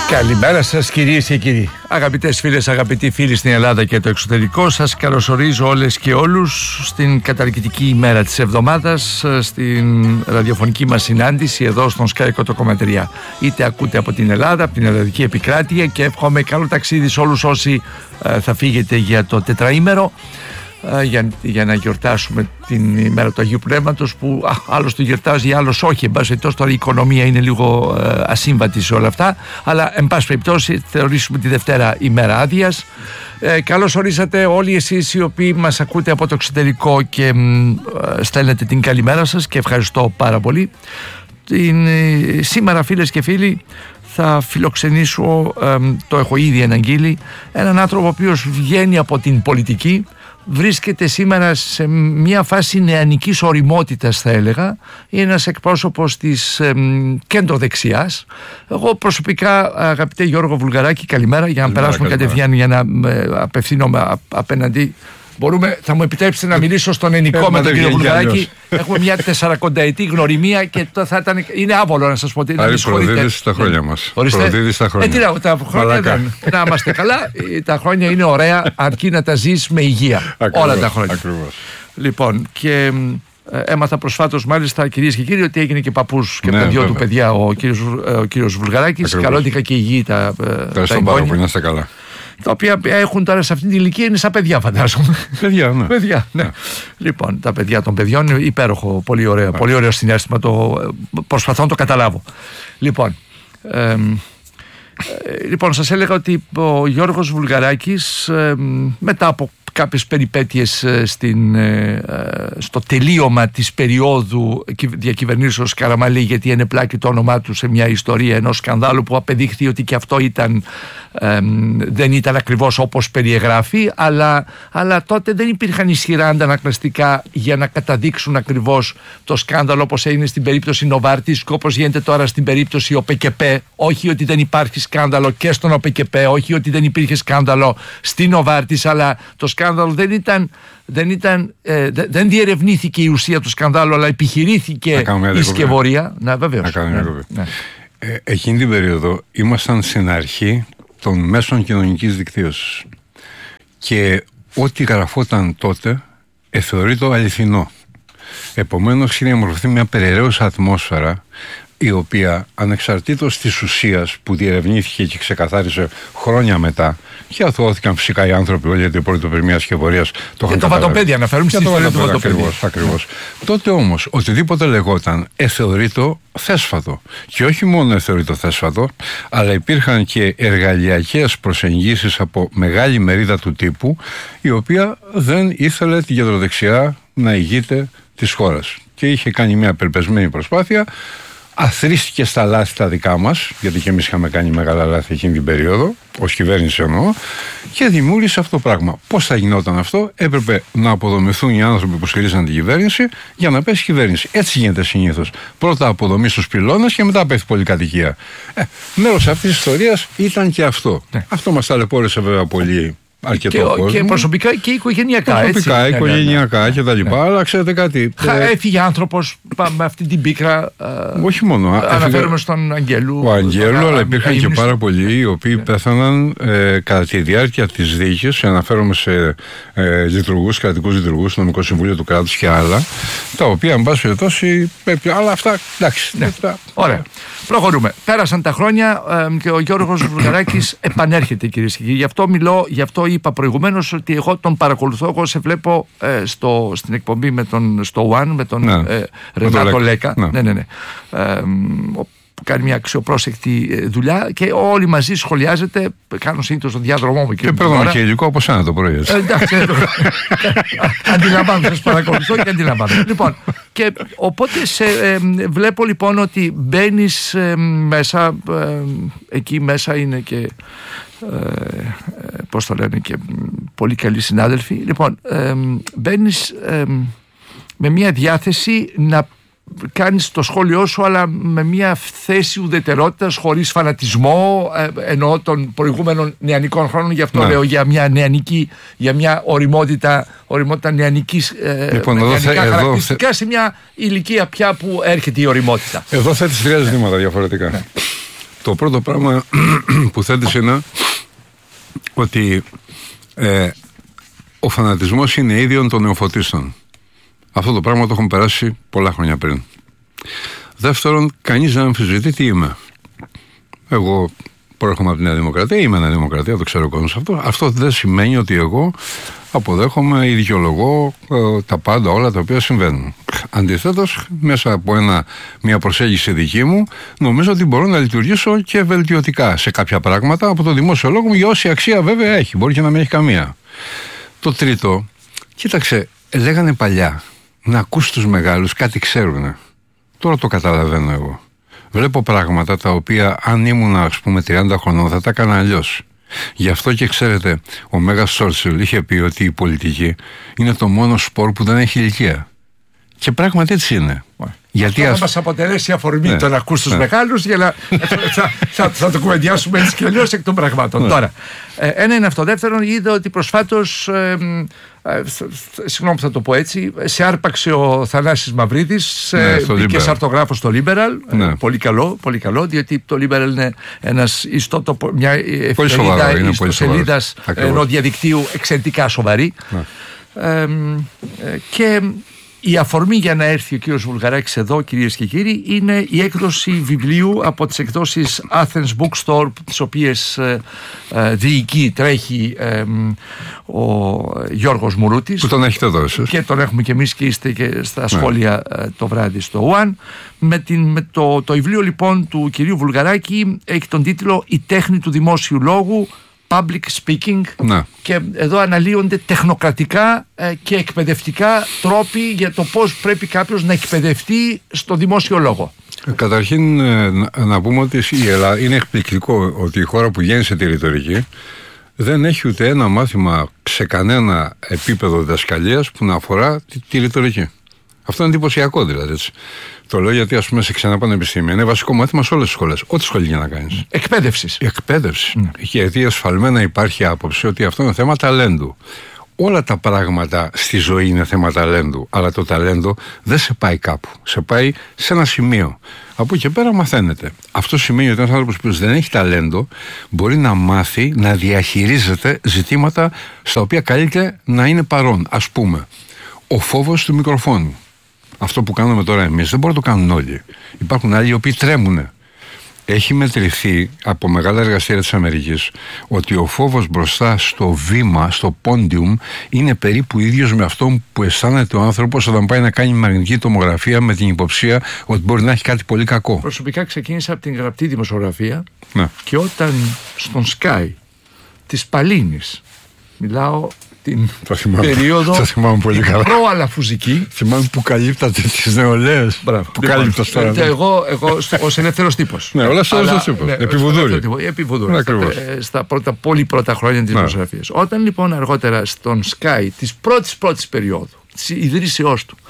Καλημέρα σας κυρίες και κύριοι. Αγαπητές φίλες, αγαπητοί φίλοι στην Ελλάδα και το εξωτερικό, σας καλωσορίζω όλες και όλους στην καταρκητική ημέρα της εβδομάδας, στην ραδιοφωνική μας συνάντηση εδώ στον Sky 100,3. Είτε ακούτε από την Ελλάδα, από την ελληνική επικράτεια, και εύχομαι καλό ταξίδι σε όλους όσοι θα φύγετε για το τετραήμερο, για να γιορτάσουμε την ημέρα του Αγίου Πνεύματος, που άλλος το γιορτάζει, άλλος όχι. Εν πάση περιπτώσει, τώρα η οικονομία είναι λίγο ασύμβατη σε όλα αυτά, αλλά εν πάση περιπτώσει θεωρήσουμε τη Δευτέρα ημέρα άδειας. Καλώς ορίσατε όλοι εσείς οι οποίοι μας ακούτε από το εξωτερικό και στέλνετε την καλημέρα σας, και ευχαριστώ πάρα πολύ. Σήμερα, φίλες και φίλοι, θα φιλοξενήσω, το έχω ήδη αναγγείλει, έναν άνθρωπο ο οποίος βγαίνει από την πολιτική. Βρίσκεται σήμερα σε μια φάση νεανικής οριμότητας, θα έλεγα. Είναι ένας εκπρόσωπος της κέντρο-δεξιάς. Εγώ προσωπικά, αγαπητέ Γιώργο Βουλγαράκη, καλημέρα, για να περάσουμε κατευθείαν, για να απευθύνομαι απέναντι. Θα μου επιτρέψετε να μιλήσω στον ελληνικό με τον κύριο Βουλγαράκη. Έχουμε μια 40ετή γνωριμία και είναι άβολο να σας πω. Προδίδεις τα χρόνια μας. Προδίδεις τα χρόνια. Τα χρόνια δεν. Να είμαστε καλά. Τα χρόνια είναι ωραία, αρκεί να τα ζεις με υγεία. Όλα τα χρόνια. Ακριβώς. Λοιπόν, και έμαθα προσφάτως, μάλιστα, κυρίες και κύριοι, ότι έγινε και παππούς και από τα δυο του παιδιά ο κύριος Βουλγαράκης. Καλόντικα και υγιή τα εγγόνια. Να είστε καλά. Τα οποία έχουν τώρα σε αυτή την ηλικία, είναι σαν παιδιά, φαντάζομαι. Παιδιά, ναι. Λοιπόν, τα παιδιά των παιδιών είναι υπέροχο, πολύ ωραίο, πολύ ωραίο συναίσθημα. Προσπαθώ να το καταλάβω. Λοιπόν, σας έλεγα ότι ο Γιώργος Βουλγαράκης, μετά από κάποιες περιπέτειες στο τελείωμα της περίοδου διακυβερνήσεως Καραμανλή, γιατί ενεπλάκη το όνομά του σε μια ιστορία ενός σκανδάλου που απεδείχθη ότι και αυτό δεν ήταν ακριβώς όπως περιεγράφει, αλλά τότε δεν υπήρχαν ισχυρά αντανακλαστικά για να καταδείξουν ακριβώς το σκάνδαλο, όπως έγινε στην περίπτωση Νοβάρτης και όπως γίνεται τώρα στην περίπτωση ΟΠΕΚΕΠΕ. Όχι ότι δεν υπάρχει σκάνδαλο και στον ΟΠΕΚΕΠΕ, όχι ότι δεν υπήρχε σκάνδαλο στην Νοβάρτης, αλλά το σκάνδαλο δεν διερευνήθηκε η ουσία του σκανδάλου, αλλά επιχειρήθηκε η σκευωρία. Να, βεβαίως. Ναι. Εκείνη την περίοδο ήμασταν στην αρχή των μέσων κοινωνικής δικτύωσης και ό,τι γραφόταν τότε θεωρείται αληθινό. Επομένως, είχε διαμορφωθεί μια περιραίωσα ατμόσφαιρα, η οποία, ανεξαρτήτως της ουσίας που διερευνήθηκε και ξεκαθάρισε χρόνια μετά, και αθωώθηκαν φυσικά οι άνθρωποι όλοι, γιατί η πρώτη πρωτοπορία σκευωρίας το είχαν. Και το Βατοπέδι αναφέρουμε στην ιστορία του Βατοπέδι. Ακριβώς. Τότε όμως, οτιδήποτε λεγόταν θεωρείται θέσφατο. Και όχι μόνο θεωρείται θέσφατο, αλλά υπήρχαν και εργαλειακές προσεγγίσεις από μεγάλη μερίδα του τύπου, η οποία δεν ήθελε την κεντροδεξιά να ηγείται της χώρας. Και είχε κάνει μια περπεσμένη προσπάθεια. Αθρίστηκε στα λάθη τα δικά μας, γιατί και εμείς είχαμε κάνει μεγάλα λάθη εκείνη την περίοδο, ως κυβέρνηση εννοώ, και δημιούργησε αυτό το πράγμα. Πώς θα γινόταν αυτό? Έπρεπε να αποδομηθούν οι άνθρωποι που στηρίζαν την κυβέρνηση για να πέσει η κυβέρνηση. Έτσι γίνεται συνήθως. Πρώτα αποδομή στους πυλώνες και μετά πέφτει πολυκατοικία. Μέρος αυτής της ιστορίας ήταν και αυτό. Ναι. Αυτό μας ταλαιπώρησε βέβαια πολύ. Και προσωπικά και οικογενειακά. Προσωπικά, οικογενειακά και τα λοιπά. Αλλά ξέρετε κάτι. Έφυγε άνθρωπος με αυτή την πίκρα. Όχι μόνο. Αναφέρομαι στον Αγγέλου. Ο Αγγέλου, αλλά υπήρχαν και πάρα πολλοί οι οποίοι πέθαναν κατά τη διάρκεια της δίκης. Αναφέρομαι σε λειτουργούς, κρατικούς λειτουργούς, στο Νομικό Συμβούλιο του Κράτους και άλλα. Τα οποία, εν πάση περιπτώσει, αλλά αυτά. Εντάξει. Ωραία. Προχωρούμε. Πέρασαν τα χρόνια και ο Γιώργος Βουλγαράκης επανέρχεται, κυρίες και κύριοι. Γι' αυτό είπα προηγουμένως ότι εγώ τον παρακολουθώ. Εγώ σε βλέπω στην εκπομπή στο One με τον Ρενάτο Λέκα. Ναι. Που κάνει μια αξιοπρόσεκτη δουλειά και όλοι μαζί σχολιάζετε. Κάνω συνήθως τον διάδρομό μου. Και παίρνω και υλικό από σένα το πρωί. Εντάξει. Αντιλαμβάνω, σας παρακολουθώ και αντιλαμβάνω. Λοιπόν, και οπότε βλέπω λοιπόν ότι μπαίνεις μέσα. Εκεί μέσα είναι και πώς το λένε, και πολύ καλοί συνάδελφοι. Λοιπόν, μπαίνεις με μια διάθεση να κάνεις το σχόλιο σου, αλλά με μια θέση ουδετερότητας, χωρίς φανατισμό, εννοώ των προηγούμενων νεανικών χρόνων. Γι' αυτό λέω για μια νεανική, για μια οριμότητα νεανικής, χαρακτηριστικά σε μια ηλικία πια που έρχεται η οριμότητα. Εδώ θέτεις τρία ζητήματα διαφορετικά. Το πρώτο πράγμα που θέτεις είναι ότι ο φανατισμός είναι ίδιον των νεοφωτίστων. Αυτό το πράγμα το έχουμε περάσει πολλά χρόνια πριν. Δεύτερον, κανείς δεν αμφισβητεί τι είμαι. Εγώ προέρχομαι από τη Νέα Δημοκρατία, είμαι Νέα Δημοκρατία, το ξέρω ο κόσμος αυτό. Αυτό δεν σημαίνει ότι εγώ αποδέχομαι ή δικαιολογώ τα πάντα, όλα τα οποία συμβαίνουν. Αντιθέτως, μέσα από μια προσέγγιση δική μου, νομίζω ότι μπορώ να λειτουργήσω και βελτιωτικά σε κάποια πράγματα από το δημόσιο λόγο μου, για όση αξία βέβαια έχει. Μπορεί και να μην έχει καμία. Το τρίτο, κοίταξε, λέγανε παλιά να ακούς τους μεγάλους, κάτι ξέρουνε. Τώρα το καταλαβαίνω εγώ. Βλέπω πράγματα τα οποία αν ήμουν, ας πούμε, 30 χρονών θα τα έκανα αλλιώς. Γι' αυτό και ξέρετε, ο Μέγας Τσόρτσιλ είχε πει ότι η πολιτική είναι το μόνο σπορ που δεν έχει ηλικία. Και πράγματι έτσι είναι. Γιατί αυτό θα μας αποτελέσει αφορμή το να ακούς τους μεγάλους, για να θα το κουβεντιάσουμε έτσι και αλλιώς εκ των πραγμάτων. Τώρα, ένα είναι αυτό. Δεύτερον, είδα ότι προσφάτως, συγγνώμη που θα το πω έτσι, σε άρπαξε ο Θανάσης Μαυρίδης, μπήκε σαν αρτογράφος στο Liberal. Πολύ καλό, πολύ καλό, διότι το Liberal είναι μια εφημερίδα ιστοσελίδας διαδικτύου εξαιρετικά σοβαρή. Και η αφορμή για να έρθει ο κύριος Βουλγαράκης εδώ, κυρίες και κύριοι, είναι η έκδοση βιβλίου από τις εκδόσεις Athens Bookstore, τις οποίες διοικεί, τρέχει ο Γιώργος Μουρούτης. Που τον έχετε εδώ εσείς. Και τον έχουμε και εμείς και είστε και στα σχόλια το βράδυ στο One. Με το βιβλίο λοιπόν του κυρίου Βουλγαράκη έχει τον τίτλο «Η τέχνη του δημόσιου λόγου, Public Speaking», και εδώ αναλύονται τεχνοκρατικά και εκπαιδευτικά τρόποι για το πώς πρέπει κάποιος να εκπαιδευτεί στο δημόσιο λόγο. Καταρχήν να πούμε ότι είναι εκπληκτικό ότι η χώρα που γέννησε τη ρητορική δεν έχει ούτε ένα μάθημα σε κανένα επίπεδο διδασκαλίας που να αφορά τη ρητορική. Αυτό είναι εντυπωσιακό δηλαδή. Έτσι. Το λέω γιατί, ας πούμε, σε ξένα πανεπιστήμια είναι βασικό μάθημα σε όλες τις σχολές. Ό,τι σχολή για να κάνεις. Εκπαίδευση. Γιατί ασφαλμένα υπάρχει άποψη ότι αυτό είναι θέμα ταλέντου. Όλα τα πράγματα στη ζωή είναι θέμα ταλέντου. Αλλά το ταλέντο δεν σε πάει κάπου. Σε πάει σε ένα σημείο. Από εκεί και πέρα μαθαίνεται. Αυτό σημαίνει ότι ένας άνθρωπος που δεν έχει ταλέντο μπορεί να μάθει να διαχειρίζεται ζητήματα στα οποία καλείται να είναι παρόν. Ας πούμε, ο φόβος του μικροφόνου. Αυτό που κάνουμε τώρα εμείς δεν μπορούν να το κάνουν όλοι. Υπάρχουν άλλοι οι οποίοι τρέμουνε. Έχει μετρηθεί από μεγάλα εργαστήρια της Αμερικής ότι ο φόβος μπροστά στο βήμα, στο πόντιουμ, είναι περίπου ίδιος με αυτό που αισθάνεται ο άνθρωπος όταν πάει να κάνει μαγνητική τομογραφία με την υποψία ότι μπορεί να έχει κάτι πολύ κακό. Προσωπικά ξεκίνησα από την γραπτή δημοσιογραφία και όταν στον Sky της Παλίνης, μιλάω την περίοδο προ-αλαφουζική. Θυμάμαι που καλύπτατε τις νεολαίες. Που κάλυπτας τώρα. Εγώ ως ελεύθερος τύπος. Ναι, όλα ελεύθερος τύπος. Επιβουδούρη. Στα πολύ πρώτα χρόνια της δημοσιογραφίας. Όταν λοιπόν αργότερα στον Sky της πρώτης περίοδου, της ιδρύσεώς του,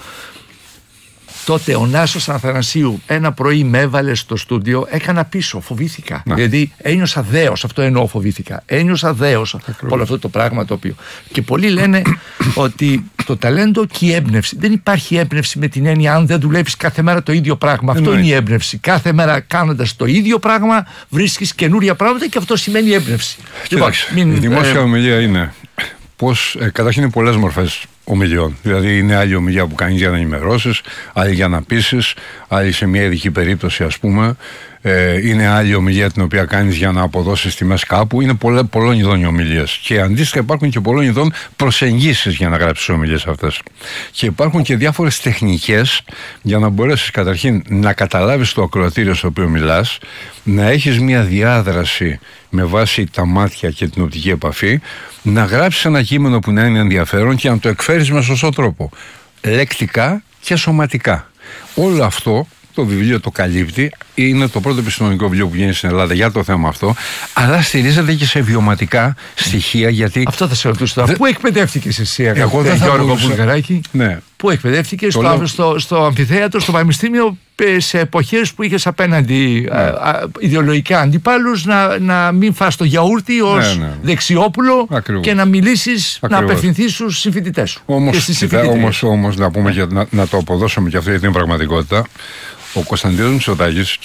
τότε ο Νάσος Αθανασίου ένα πρωί με έβαλε στο στούντιο, έκανα πίσω, φοβήθηκα. Δηλαδή ένιωσα δέος, αυτό εννοώ φοβήθηκα. Ένιωσα δέος από όλο αυτό το πράγμα το οποίο. Και πολλοί λένε ότι το ταλέντο και η έμπνευση. Δεν υπάρχει έμπνευση με την έννοια αν δεν δουλεύεις κάθε μέρα το ίδιο πράγμα. Αυτό είναι η έμπνευση. Κάθε μέρα κάνοντας το ίδιο πράγμα βρίσκεις καινούρια πράγματα και αυτό σημαίνει έμπνευση. Η δημόσια ομιλία είναι πως καταρχήν είναι πολλές μορφές ομιλιών. Δηλαδή είναι άλλη ομιλία που κάνεις για να ενημερώσεις, άλλη για να πείσεις, άλλη σε μια ειδική περίπτωση ας πούμε. Είναι άλλη ομιλία την οποία κάνεις για να αποδώσεις τιμές κάπου. Είναι πολλών ειδών οι ομιλίες. Και αντίστοιχα υπάρχουν και πολλών ειδών προσεγγίσεις για να γράψεις τις ομιλίες αυτές. Και υπάρχουν και διάφορες τεχνικές για να μπορέσεις καταρχήν να καταλάβεις το ακροατήριο στο οποίο μιλάς, να έχεις μια διάδραση με βάση τα μάτια και την οπτική επαφή, να γράψεις ένα κείμενο που να είναι ενδιαφέρον και να το εκφέρεις με σωστό τρόπο. Λεκτικά και σωματικά. Όλο αυτό το βιβλίο το καλύπτει. Είναι το πρώτο επιστημονικό βιβλίο που βγαίνει στην Ελλάδα για το θέμα αυτό, αλλά στηρίζεται και σε βιωματικά στοιχεία. Γιατί αυτό θα σε ρωτήσω τώρα. Πού εκπαιδεύτηκες εσύ, αγαπητέ Γιώργο Βουλγαράκη? Πού εκπαιδεύτηκες? Στο αμφιθέατρο, στο πανεπιστήμιο, σε εποχές που είχες απέναντι ιδεολογικά αντιπάλους, να μην φας το γιαούρτι ως δεξιόπουλο και να μιλήσεις, να απευθυνθείς στους συμφοιτητές σου. Όμως να πούμε και να το αποδώσουμε και αυτό γιατί είναι πραγματικότητα. Ο Κωνσταντίνος Μητσοτάκης, και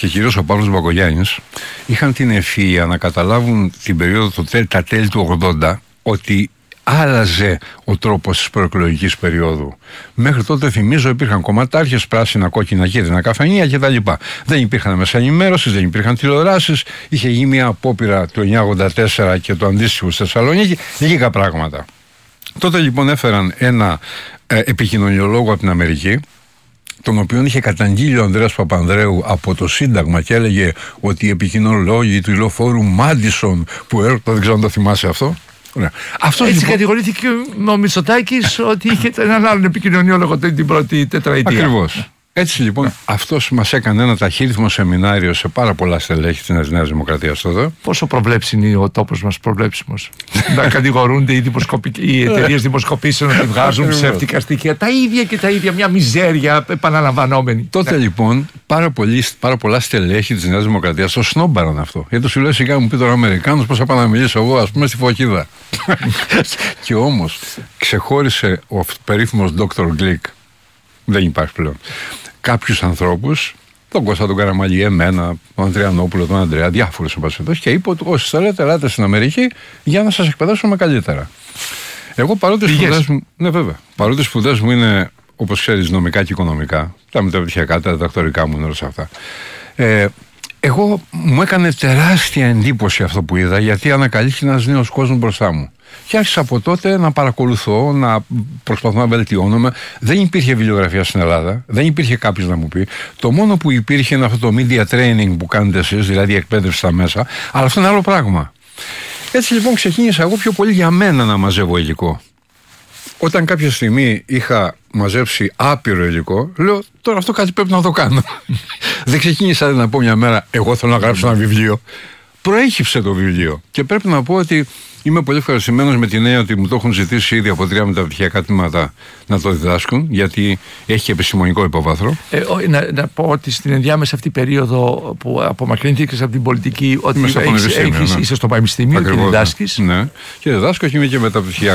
και κυρίως ο Παύλος Μπακογιάννης είχαν την ευφυΐα να καταλάβουν την περίοδο τα τέλη του 80 ότι άλλαζε ο τρόπος της προεκλογικής περίοδου. Μέχρι τότε, θυμίζω, υπήρχαν κομματάρχες, πράσινα, κόκκινα, κίτρινα, καφενεία κτλ. Δεν υπήρχαν μέσα ενημέρωσης, δεν υπήρχαν τηλεοράσεις. Είχε γίνει μια απόπειρα του 1984 και το αντίστοιχο στη Θεσσαλονίκη. Λίγα πράγματα. Τότε λοιπόν έφεραν ένα επικοινωνιολόγο από την Αμερική, τον οποίον είχε καταγγείλει ο Ανδρέας Παπανδρέου από το Σύνταγμα και έλεγε ότι οι επικοινωνιολόγοι του Ιλοφόρου Μάντισον που έρχονται, δεν ξέρω αν το θυμάσαι αυτό. Έτσι λοιπόν κατηγορήθηκε ο Μητσοτάκης ότι είχε έναν άλλον επικοινωνιόλογο την πρώτη τετραετία. Ακριβώς. Έτσι λοιπόν αυτός μας έκανε ένα ταχύρυθμο σεμινάριο σε πάρα πολλά στελέχη της Νέας Δημοκρατίας τότε. Πόσο προβλέψιμο είναι ο τόπος μας, προβλέψιμος. Να κατηγορούνται οι εταιρείες δημοσκοπήσεων ότι βγάζουν ψεύτικα στοιχεία. Τα ίδια και τα ίδια, μια μιζέρια επαναλαμβανόμενη. Τότε λοιπόν πάρα πολλά στελέχη της Νέας Δημοκρατίας το σνόμπαραν αυτό. Γιατί σου λέει σιγά μου πει τώρα ο Αμερικάνος πώς θα πάω να μιλήσω εγώ, ας πούμε, στη Φωκίδα. Και όμως ξεχώρισε ο περίφημος Dr. Glick. Δεν υπάρχει πλέον. Κάποιους ανθρώπους, τον Κώστα τον Καραμαλή, εμένα, τον Ανδριανόπουλο, τον Ανδρέα, διάφορους εμπασχετές, και είπε ότι όσοι θέλετε, ελάτε στην Αμερική για να σας εκπαιδεύσουμε καλύτερα. Εγώ παρότι σπουδές μου. Ναι, βέβαια. Παρότι σπουδές μου είναι, όπως ξέρεις, νομικά και οικονομικά, τα μεταπτυχιακά, τα διδακτορικά μου είναι όλα αυτά. Εγώ μου έκανε τεράστια εντύπωση αυτό που είδα, γιατί ανακαλύφθηκε ένας νέος κόσμος μπροστά μου. Και άρχισα από τότε να παρακολουθώ, να προσπαθώ να βελτιώνομαι. Δεν υπήρχε βιβλιογραφία στην Ελλάδα, δεν υπήρχε κάποιος να μου πει. Το μόνο που υπήρχε είναι αυτό το media training που κάνετε εσείς, δηλαδή εκπαίδευση στα μέσα, αλλά αυτό είναι άλλο πράγμα. Έτσι λοιπόν ξεκίνησα εγώ πιο πολύ για μένα να μαζεύω υλικό. Όταν κάποια στιγμή είχα μαζέψει άπειρο υλικό, λέω τώρα αυτό κάτι πρέπει να το κάνω. Δεν ξεκίνησα να πω μια μέρα, εγώ θέλω να γράψω ένα βιβλίο. Προέκυψε το βιβλίο και πρέπει να πω ότι είμαι πολύ ευχαριστημένος με την έννοια ότι μου το έχουν ζητήσει ήδη από 3 μεταπτυχιακά τμήματα να το διδάσκουν, γιατί έχει και επιστημονικό υπόβαθρο. Να πω ότι στην ενδιάμεσα αυτή περίοδο που απομακρύνθηκες από την πολιτική, ότι είσαι στο πανεπιστήμιο και διδάσκεις. Ναι, και διδάσκω και είμαι και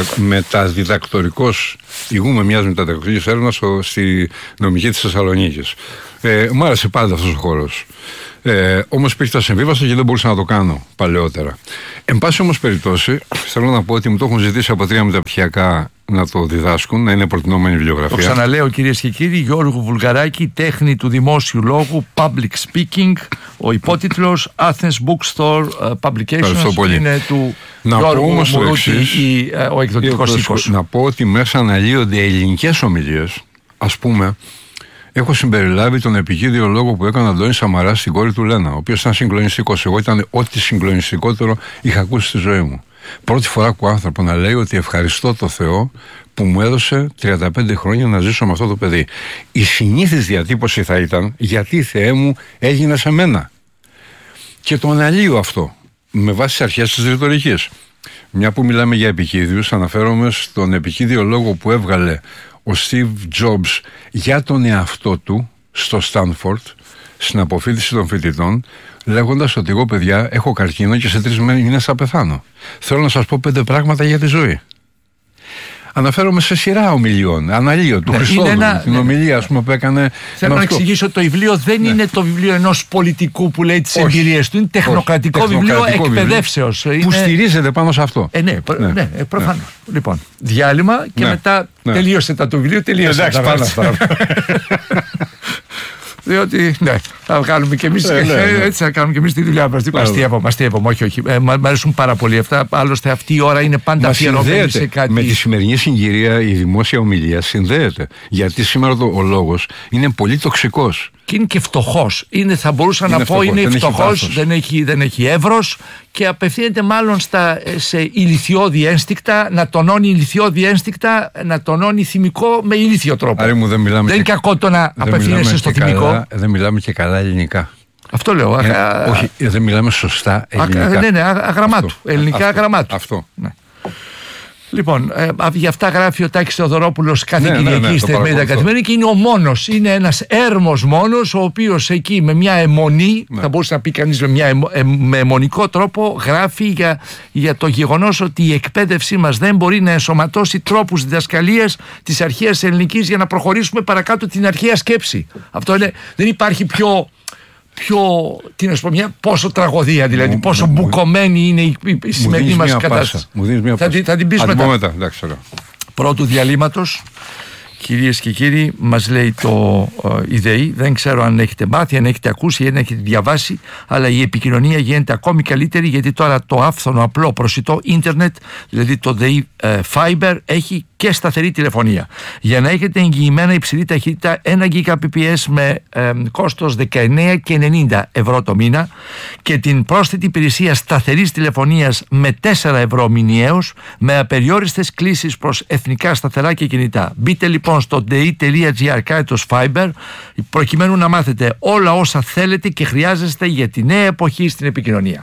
μεταδιδακτορικός, ηγούμε μιας μεταδιδακτορικής έρευνας στη νομική της Θεσσαλονίκης. Μου άρεσε πάντα αυτός ο χώρος. Όμως υπήρχε τα συμβίβαστα και δεν μπορούσα να το κάνω παλαιότερα. Εν πάση όμως περιπτώσει, θέλω να πω ότι μου το έχουν ζητήσει από 3 μεταπτυχιακά να το διδάσκουν, να είναι προτινόμενη βιβλιογραφία. Το ξαναλέω, κυρίες και κύριοι, Γιώργου Βουλγαράκη, τέχνη του δημόσιου λόγου, public speaking, ο υπότιτλος Athens Bookstore Publications, είναι του Γιώργου Μουρούτη, ο εκδοτικός οίκος. Να πω ότι μέσα αναλύονται ελληνικές ομιλίες, ας πούμε. Έχω συμπεριλάβει τον επικίδιο λόγο που έκανε ο Αντώνης Σαμαράς στην κόρη του Λένα, ο οποίος ήταν συγκλονιστικός. Εγώ ήταν ό,τι συγκλονιστικότερο είχα ακούσει στη ζωή μου. Πρώτη φορά ακούω άνθρωπο να λέει ότι ευχαριστώ το Θεό που μου έδωσε 35 χρόνια να ζήσω με αυτό το παιδί. Η συνήθις διατύπωση θα ήταν γιατί Θεέ μου έγινε σε μένα. Και το αναλύω αυτό με βάση τις αρχές της ρητορικής. Μια που μιλάμε για επικίδιους, αναφέρομαι στον επικίδιο λόγο που έβγαλε ο Steve Jobs για τον εαυτό του στο Στάνφορντ στην αποφοίτηση των φοιτητών, λέγοντας ότι εγώ, παιδιά, έχω καρκίνο και σε 3 μήνες θα πεθάνω. Θέλω να σας πω 5 πράγματα για τη ζωή. Αναφέρομαι σε σειρά ομιλιών. Αναλύω του Χριστόδουλου, την ομιλία, ας πούμε, που έκανε. Θέλω να εξηγήσω ότι το βιβλίο δεν είναι το βιβλίο ενός πολιτικού που λέει τις εμπειρίες του. Είναι τεχνοκρατικό βιβλίο εκπαιδεύσεως. Που στηρίζεται πάνω σε αυτό. Προφανώς. Λοιπόν, διάλειμμα και μετά τελείωσε τα του βιβλίου. Τελείωσε. Εντάξει, πάνω αυτά. Διότι θα κάνουμε και εμείς έτσι θα κάνουμε και εμείς τη δουλειά μας. Αστείευομαι, όχι. Μ' αρέσουν πάρα πολύ αυτά. Άλλωστε αυτή η ώρα είναι πάντα αφιερωμένη σε κάτι. Με τη σημερινή συγκυρία η δημόσια ομιλία συνδέεται. Γιατί σήμερα ο λόγος είναι πολύ τοξικός. Και είναι και φτωχός. Θα μπορούσα να πω είναι φτωχός, δεν έχει εύρος και απευθύνεται μάλλον σε ηλιθιώδη ένστικτα, να τονώνει ηλιθιώδη ένστικτα, να τονώνει θυμικό με ηλίθιο τρόπο. Δεν είναι κακό το να απευθύνεσαι στο θυμικό. Δεν μιλάμε και καλά ελληνικά. Αυτό λέω. Όχι, δεν μιλάμε σωστά ελληνικά. Ναι, αγραμμάτου. Ελληνικά αγραμμάτου. Αυτό. Ναι. Λοιπόν, γι' αυτά γράφει ο Τάκης Θεοδωρόπουλος κάθε Κυριακή στη Εφημερίδα Καθημερινή και είναι ο μόνος, είναι ένας έρμος μόνος, ο οποίος εκεί με μια αιμονή, θα μπορούσε να πει κανείς με αιμονικό τρόπο, γράφει για το γεγονός ότι η εκπαίδευσή μας δεν μπορεί να ενσωματώσει τρόπους διδασκαλίας της αρχαίας ελληνικής για να προχωρήσουμε παρακάτω την αρχαία σκέψη. Αυτό είναι, δεν υπάρχει πιο πόσο τραγωδία, δηλαδή, πόσο μπουκωμένη είναι η σημερινή μας κατάσταση. Θα την πεις μετά. Πρώτου διαλύματος. Κυρίες και κύριοι, μας λέει η ΔΕΗ, δεν ξέρω αν έχετε μάθει, αν έχετε ακούσει ή αν έχετε διαβάσει, αλλά η επικοινωνία γίνεται ακόμη καλύτερη, γιατί τώρα το άφθονο απλό προσιτό ίντερνετ, δηλαδή το ΔΕΗ Fiber, έχει και σταθερή τηλεφωνία. Για να έχετε εγγυημένα υψηλή ταχύτητα 1 Gbps με κόστος 19,90 ευρώ το μήνα και την πρόσθετη υπηρεσία σταθερής τηλεφωνίας με 4 ευρώ μηνιαίως, με απεριόριστες κλήσεις προς εθνικά σταθερά και κινητά. Μπείτε λοιπόν στο di.gr/fiber προκειμένου να μάθετε όλα όσα θέλετε και χρειάζεστε για τη νέα εποχή στην επικοινωνία.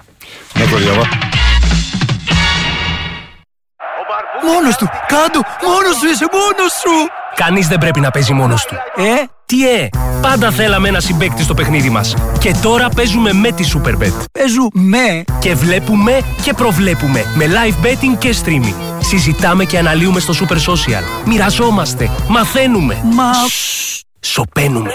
Μόνος του! Κάντο! Μόνος σου είσαι! Μόνος σου! Κανείς δεν πρέπει να παίζει μόνος του. Τι πάντα θέλαμε ένα συμπαίκτη στο παιχνίδι μας. Και τώρα παίζουμε με τη Superbet. Παίζουμε! Και βλέπουμε και προβλέπουμε. Με live betting και streaming. Συζητάμε και αναλύουμε στο Super Social. Μοιραζόμαστε. Μαθαίνουμε. Σωπαίνουμε.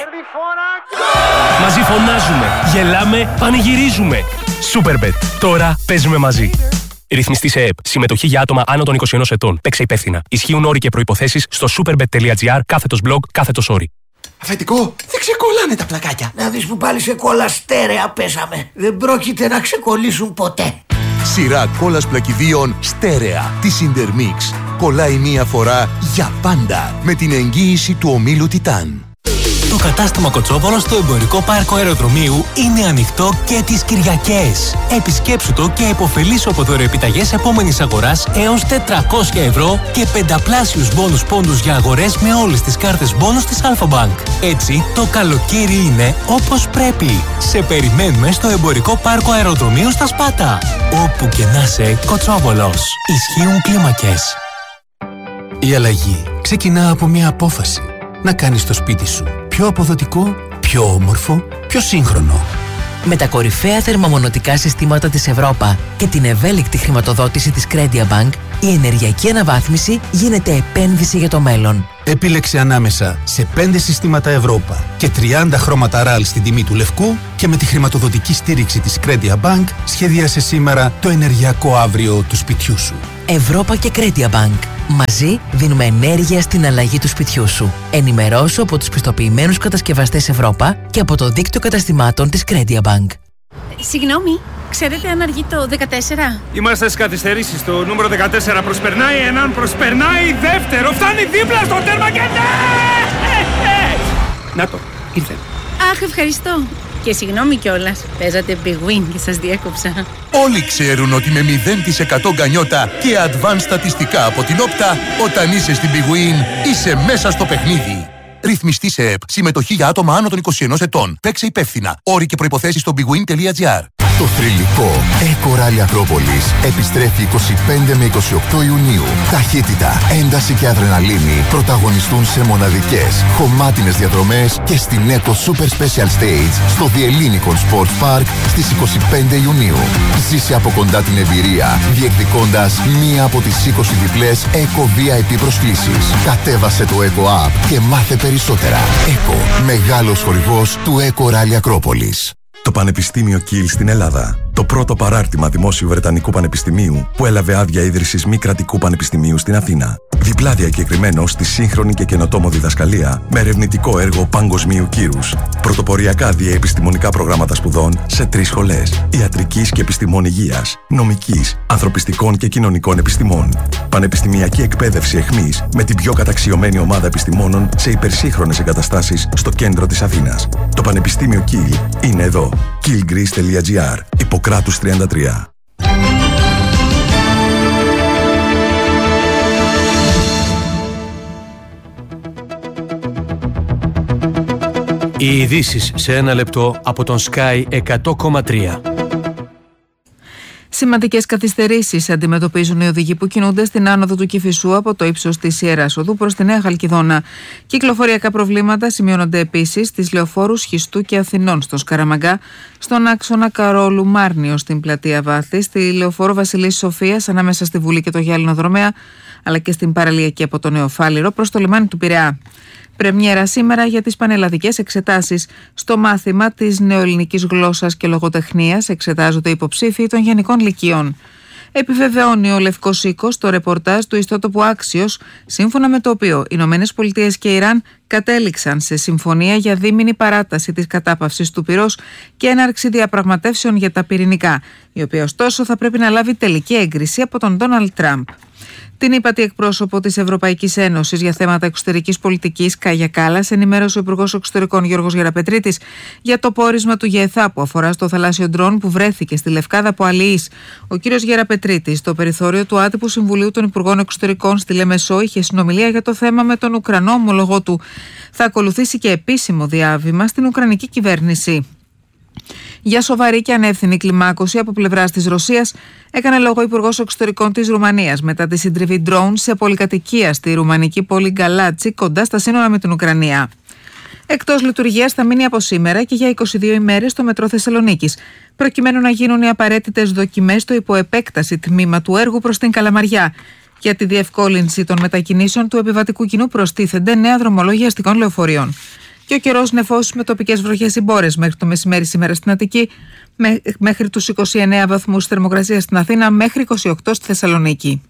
Μαζί φωνάζουμε. Γελάμε. Πανηγυρίζουμε. Superbet. Τώρα παίζουμε μαζί. Ρυθμιστή σε ΕΕΠ. Συμμετοχή για άτομα άνω των 21 ετών. Παίξε υπεύθυνα. Ισχύουν όροι και προϋποθέσεις στο superbet.gr/blog/όροι. Αφεντικό, δεν ξεκολλάνε τα πλακάκια. Να δεις που πάλι σε κόλλα στέρεα πέσαμε. Δεν πρόκειται να ξεκολλήσουν ποτέ. Σειρά κόλλας πλακιδίων στέρεα της Intermix. Κολλάει μία φορά για πάντα με την εγγύηση του ομίλου Τιτάν. Το κατάστημα Κοτσόβολο στο εμπορικό πάρκο αεροδρομίου είναι ανοιχτό και τις Κυριακές. Επισκέψου το και υποφελήσου από δωρεοεπιταγές επόμενης αγοράς έως 400 ευρώ και πενταπλάσιους μπόνους πόντους για αγορές με όλες τις κάρτες μπόνους της Αλφα-Bank. Έτσι, το καλοκαίρι είναι όπως πρέπει. Σε περιμένουμε στο εμπορικό πάρκο αεροδρομίου στα Σπάτα. Όπου και να είσαι, Κοτσόβολος. Ισχύουν κλίμακες. Η αλλαγή ξεκινά από μια απόφαση. Να κάνεις το σπίτι σου πιο αποδοτικό, πιο όμορφο, πιο σύγχρονο. Με τα κορυφαία θερμομονωτικά συστήματα της Ευρώπα και την ευέλικτη χρηματοδότηση της Credia Bank, η ενεργειακή αναβάθμιση γίνεται επένδυση για το μέλλον. Επίλεξε ανάμεσα σε 5 συστήματα Ευρώπα και 30 χρώματα RAL στην τιμή του λευκού και με τη χρηματοδοτική στήριξη της Credia Bank σχεδίασε σήμερα το ενεργειακό αύριο του σπιτιού σου. Ευρώπα και Credia Bank. Μαζί δίνουμε ενέργεια στην αλλαγή του σπιτιού σου. Ενημερώσου από τους πιστοποιημένους κατασκευαστές Ευρώπα και από το δίκτυο καταστημάτων της Credia Bank. Συγγνώμη, ξέρετε αν αργεί το 14? Είμαστε στις καθυστερήσεις. Το νούμερο 14 προσπερνάει έναν, προσπερνάει δεύτερο, φτάνει δίπλα στο τέρμα και να το, ήρθε. Αχ, ευχαριστώ. Και συγγνώμη κιόλας, παίζατε Big Win και σας διέκοψα. Όλοι ξέρουν ότι με 0% γκανιότα και advanced στατιστικά από την Όπτα, όταν είσαι στην Big Win, είσαι μέσα στο παιχνίδι. Ρυθμιστή σε ΕΠ. Συμμετοχή για άτομα άνω των 21 ετών. Παίξε υπεύθυνα. Όροι και προϋποθέσεις στο bigwin.gr. Το θρυλικό Eco Rally Ακρόπολης επιστρέφει 25 με 28 Ιουνίου. Ταχύτητα, ένταση και αδρεναλίνη πρωταγωνιστούν σε μοναδικές, χωμάτινες διαδρομές και στην Eco Super Special Stage στο The Ellinikon Sports Park στις 25 Ιουνίου. Ζήσε από κοντά την εμπειρία, διεκδικώντας μία από τις 20 διπλές Eco VIP προσκλήσεις. Κατέβασε το Eco App και μάθε περισσότερα. Eco, μεγάλος χορηγός του Eco Rally Ακρόπολης. Το Πανεπιστήμιο Κιλ στην Ελλάδα. Το πρώτο παράρτημα δημόσιου Βρετανικού Πανεπιστημίου που έλαβε άδεια ίδρυσης μη κρατικού πανεπιστημίου στην Αθήνα. Διπλά διακεκριμένο στη σύγχρονη και καινοτόμο διδασκαλία με ερευνητικό έργο παγκοσμίου κύρους. Πρωτοποριακά διαεπιστημονικά προγράμματα σπουδών σε 3 σχολές. Ιατρικής και επιστημών υγείας, νομικής, ανθρωπιστικών και κοινωνικών επιστημών. Πανεπιστημιακή εκπαίδευση εχμής με την πιο καταξιωμένη ομάδα επιστημόνων σε υπερσύγχρονες εγκαταστάσεις στο κέντρο της Αθήνας. Το Πανεπιστήμιο Κιλ είναι εδώ. killgreece.gr. Ιπποκράτους 33. Οι ειδήσεις σε 1 λεπτό από τον Sky 100,3. Σημαντικές καθυστερήσεις αντιμετωπίζουν οι οδηγοί που κινούνται στην άνοδο του Κηφισού από το ύψος της Ιεράς Οδού προς τη Νέα Χαλκιδόνα. Κυκλοφοριακά προβλήματα σημειώνονται επίσης στις λεωφόρους Χιστού και Αθηνών, στο Σκαραμαγκά, στον άξονα Καρόλου Μάρνιο, στην πλατεία Βάθη, στη λεωφόρο Βασιλής Σοφίας ανάμεσα στη Βουλή και το Γυάλινο Δρομέα, αλλά και στην παραλιακή από το Νεοφάλιρο προς το λιμάνι του Πειραιά. Πρεμιέρα σήμερα για τις πανελλαδικές εξετάσεις. Στο μάθημα της νεοελληνικής γλώσσας και λογοτεχνίας εξετάζονται υποψήφοι των γενικών λυκείων. Επιβεβαιώνει ο Λευκός Οίκος το ρεπορτάζ του ιστότοπου Άξιος, σύμφωνα με το οποίο οι Ηνωμένες Πολιτείες και Ιράν κατέληξαν σε συμφωνία για δίμηνη παράταση της κατάπαυσης του πυρός και έναρξη διαπραγματεύσεων για τα πυρηνικά, η οποία ωστόσο θα πρέπει να λάβει τελική έγκριση από τον Ντόναλντ Τραμπ. Την ύπατη εκπρόσωπο της Ευρωπαϊκής Ένωσης για θέματα εξωτερικής πολιτικής, Κάγια Κάλλας, ενημέρωσε ο Υπουργός Εξωτερικών Γιώργος Γεραπετρίτης για το πόρισμα του ΓΕΘΑ που αφορά στο θαλάσσιο ντρόν που βρέθηκε στη Λευκάδα από αλληλείς. Ο κύριος Γεραπετρίτης, στο περιθώριο του άτυπου Συμβουλίου των Υπουργών Εξωτερικών στη Λεμεσό, είχε συνομιλία για το θέμα με τον Ουκρανό ομολογό του. Θα ακολουθήσει και επίσημο διάβημα στην Ουκρανική κυβέρνηση. Για σοβαρή και ανεύθυνη κλιμάκωση από πλευράς της Ρωσίας έκανε λόγο ο Υπουργός Εξωτερικών της Ρουμανίας μετά τη συντριβή drone σε πολυκατοικία στη ρουμανική πόλη Γκαλάτσι κοντά στα σύνορα με την Ουκρανία. Εκτός λειτουργίας θα μείνει από σήμερα και για 22 ημέρες στο μετρό Θεσσαλονίκης, προκειμένου να γίνουν οι απαραίτητες δοκιμές στο υποεπέκταση τμήμα του έργου προς την Καλαμαριά. Για τη διευκόλυνση των μετακινήσεων του επιβατικού κοινού προστίθενται νέα δρομολόγια αστικών λεωφορείων. Και ο καιρός νεφός με τοπικές βροχές ή μπόρες μέχρι το μεσημέρι σήμερα στην Αττική, μέχρι τους 29 βαθμούς θερμοκρασία στην Αθήνα, μέχρι 28 στη Θεσσαλονίκη.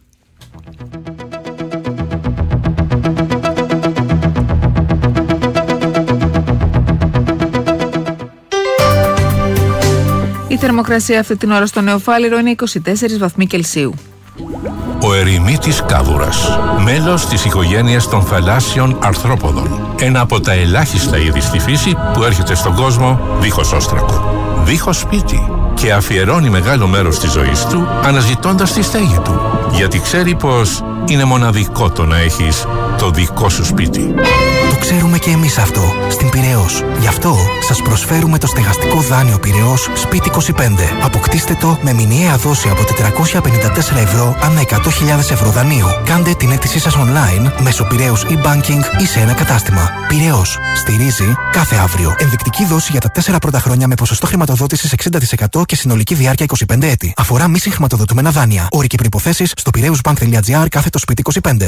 Η θερμοκρασία αυτή την ώρα στο Νεοφάλιρο είναι 24 βαθμοί Κελσίου. Ο ερημίτης κάβουρας, μέλος της οικογένειας των θαλάσσιων αρθρόποδων. Ένα από τα ελάχιστα είδη στη φύση που έρχεται στον κόσμο δίχως όστρακο, δίχως σπίτι και αφιερώνει μεγάλο μέρος της ζωής του αναζητώντας τη στέγη του. Γιατί ξέρει πως είναι μοναδικό το να έχεις το δικό σου σπίτι. Το ξέρουμε και εμείς αυτό στην Πειραιώς. Γι' αυτό σας προσφέρουμε το στεγαστικό δάνειο Πειραιώς Σπίτι 25. Αποκτήστε το με μηνιαία δόση από 454 ευρώ ανά 100.000 ευρώ δανείου. Κάντε την αίτησή σας online μέσω Πειραιώς e-banking ή σε ένα κατάστημα. Πειραιώς. Στηρίζει κάθε αύριο. Ενδεικτική δόση για τα 4 πρώτα χρόνια με ποσοστό χρηματοδότησης 60% και συνολική διάρκεια 25 έτη. Αφορά μη συγχρηματοδοτούμενα δάνεια. Όροι και προϋποθέσεις στο piraeusbank.gr/Σπίτι 25.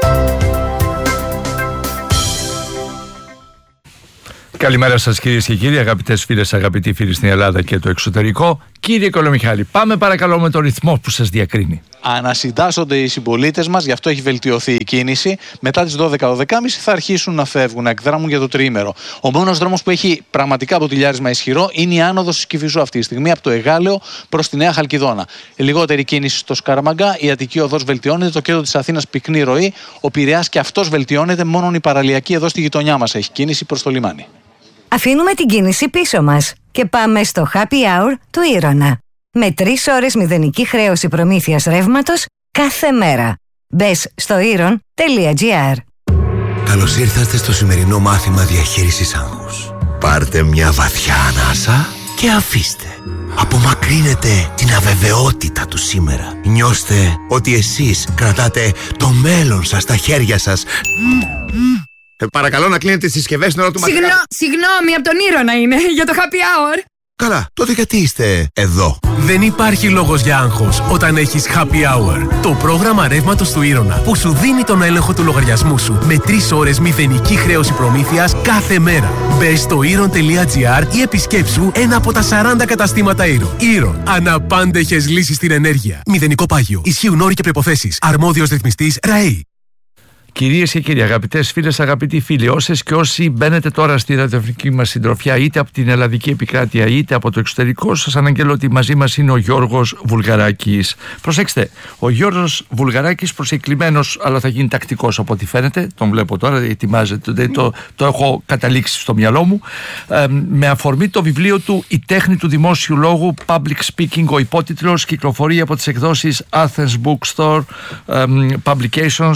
Καλημέρα σας κυρίες και κύριοι, αγαπητές φίλες, αγαπητοί φίλοι στην Ελλάδα και το εξωτερικό. Κύριε Κολομιχάλη, πάμε παρακαλώ με το ρυθμό που σας διακρίνει. Ανασυντάσσονται οι συμπολίτες μας, γι' αυτό έχει βελτιωθεί η κίνηση. Μετά τις 12-12.30 θα αρχίσουν να φεύγουν, να εκδράμουν για το τριήμερο. Ο μόνος δρόμος που έχει πραγματικά ποτηλιάρισμα ισχυρό είναι η άνοδος της Κηφισού αυτή τη στιγμή από το Εγάλεο προς τη Νέα Χαλκιδόνα. Λιγότερη κίνηση στο Σκαραμαγκά, η Αττική οδός βελτιώνεται, το κέντρο της Αθήνας πυκνή ροή, ο Πειραιάς και αυτός βελτιώνεται, μόνο η παραλιακή εδώ στη γειτονιά μας έχει κίνηση προς το λιμάνι. Αφήνουμε την κίνηση πίσω μας και πάμε στο Happy Hour του Ήρωνα. Με 3 ώρες μηδενική χρέωση προμήθειας ρεύματος κάθε μέρα. Μπες στο iron.gr. Καλώς ήρθατε στο σημερινό μάθημα διαχείρισης άγχους. Πάρτε μια βαθιά ανάσα και αφήστε. Απομακρύνετε την αβεβαιότητα του σήμερα. Νιώστε ότι εσείς κρατάτε το μέλλον σας στα χέρια σας. Παρακαλώ να κλείνετε τις συσκευές στην ώρα του μαθήματος. Συγγνώμη, από τον Ήρωνα είναι, για το happy hour. Καλά, τότε γιατί είστε εδώ? Δεν υπάρχει λόγος για άγχος όταν έχεις happy hour. Το πρόγραμμα ρεύματος του Ήρωνα που σου δίνει τον έλεγχο του λογαριασμού σου με 3 ώρες μηδενική χρέωση προμήθειας κάθε μέρα. Μπες στο iron.gr ή επισκέψου ένα από τα 40 καταστήματα Iron. Iron. Αναπάντεχες λύσεις στην ενέργεια. Μηδενικό πάγιο. Ισχύουν όροι και προϋποθέσεις. Αρμόδιος ρυθμιστής ΡΑΕΗ. Κυρίες και κύριοι, αγαπητές φίλες, αγαπητοί φίλοι, όσες και όσοι μπαίνετε τώρα στη ραδιοφωνική μας συντροφιά, είτε από την ελλαδική επικράτεια είτε από το εξωτερικό, σας αναγγέλω ότι μαζί μας είναι ο Γιώργος Βουλγαράκης. Προσέξτε, ο Γιώργος Βουλγαράκης προσεκλημένος, αλλά θα γίνει τακτικός από ό,τι φαίνεται. Τον βλέπω τώρα, ετοιμάζεται, το έχω καταλήξει στο μυαλό μου. Με αφορμή το βιβλίο του «Η τέχνη του δημόσιου λόγου», Public Speaking, ο υπότιτλος, κυκλοφορεί από τις εκδόσεις Athens Bookstore Publications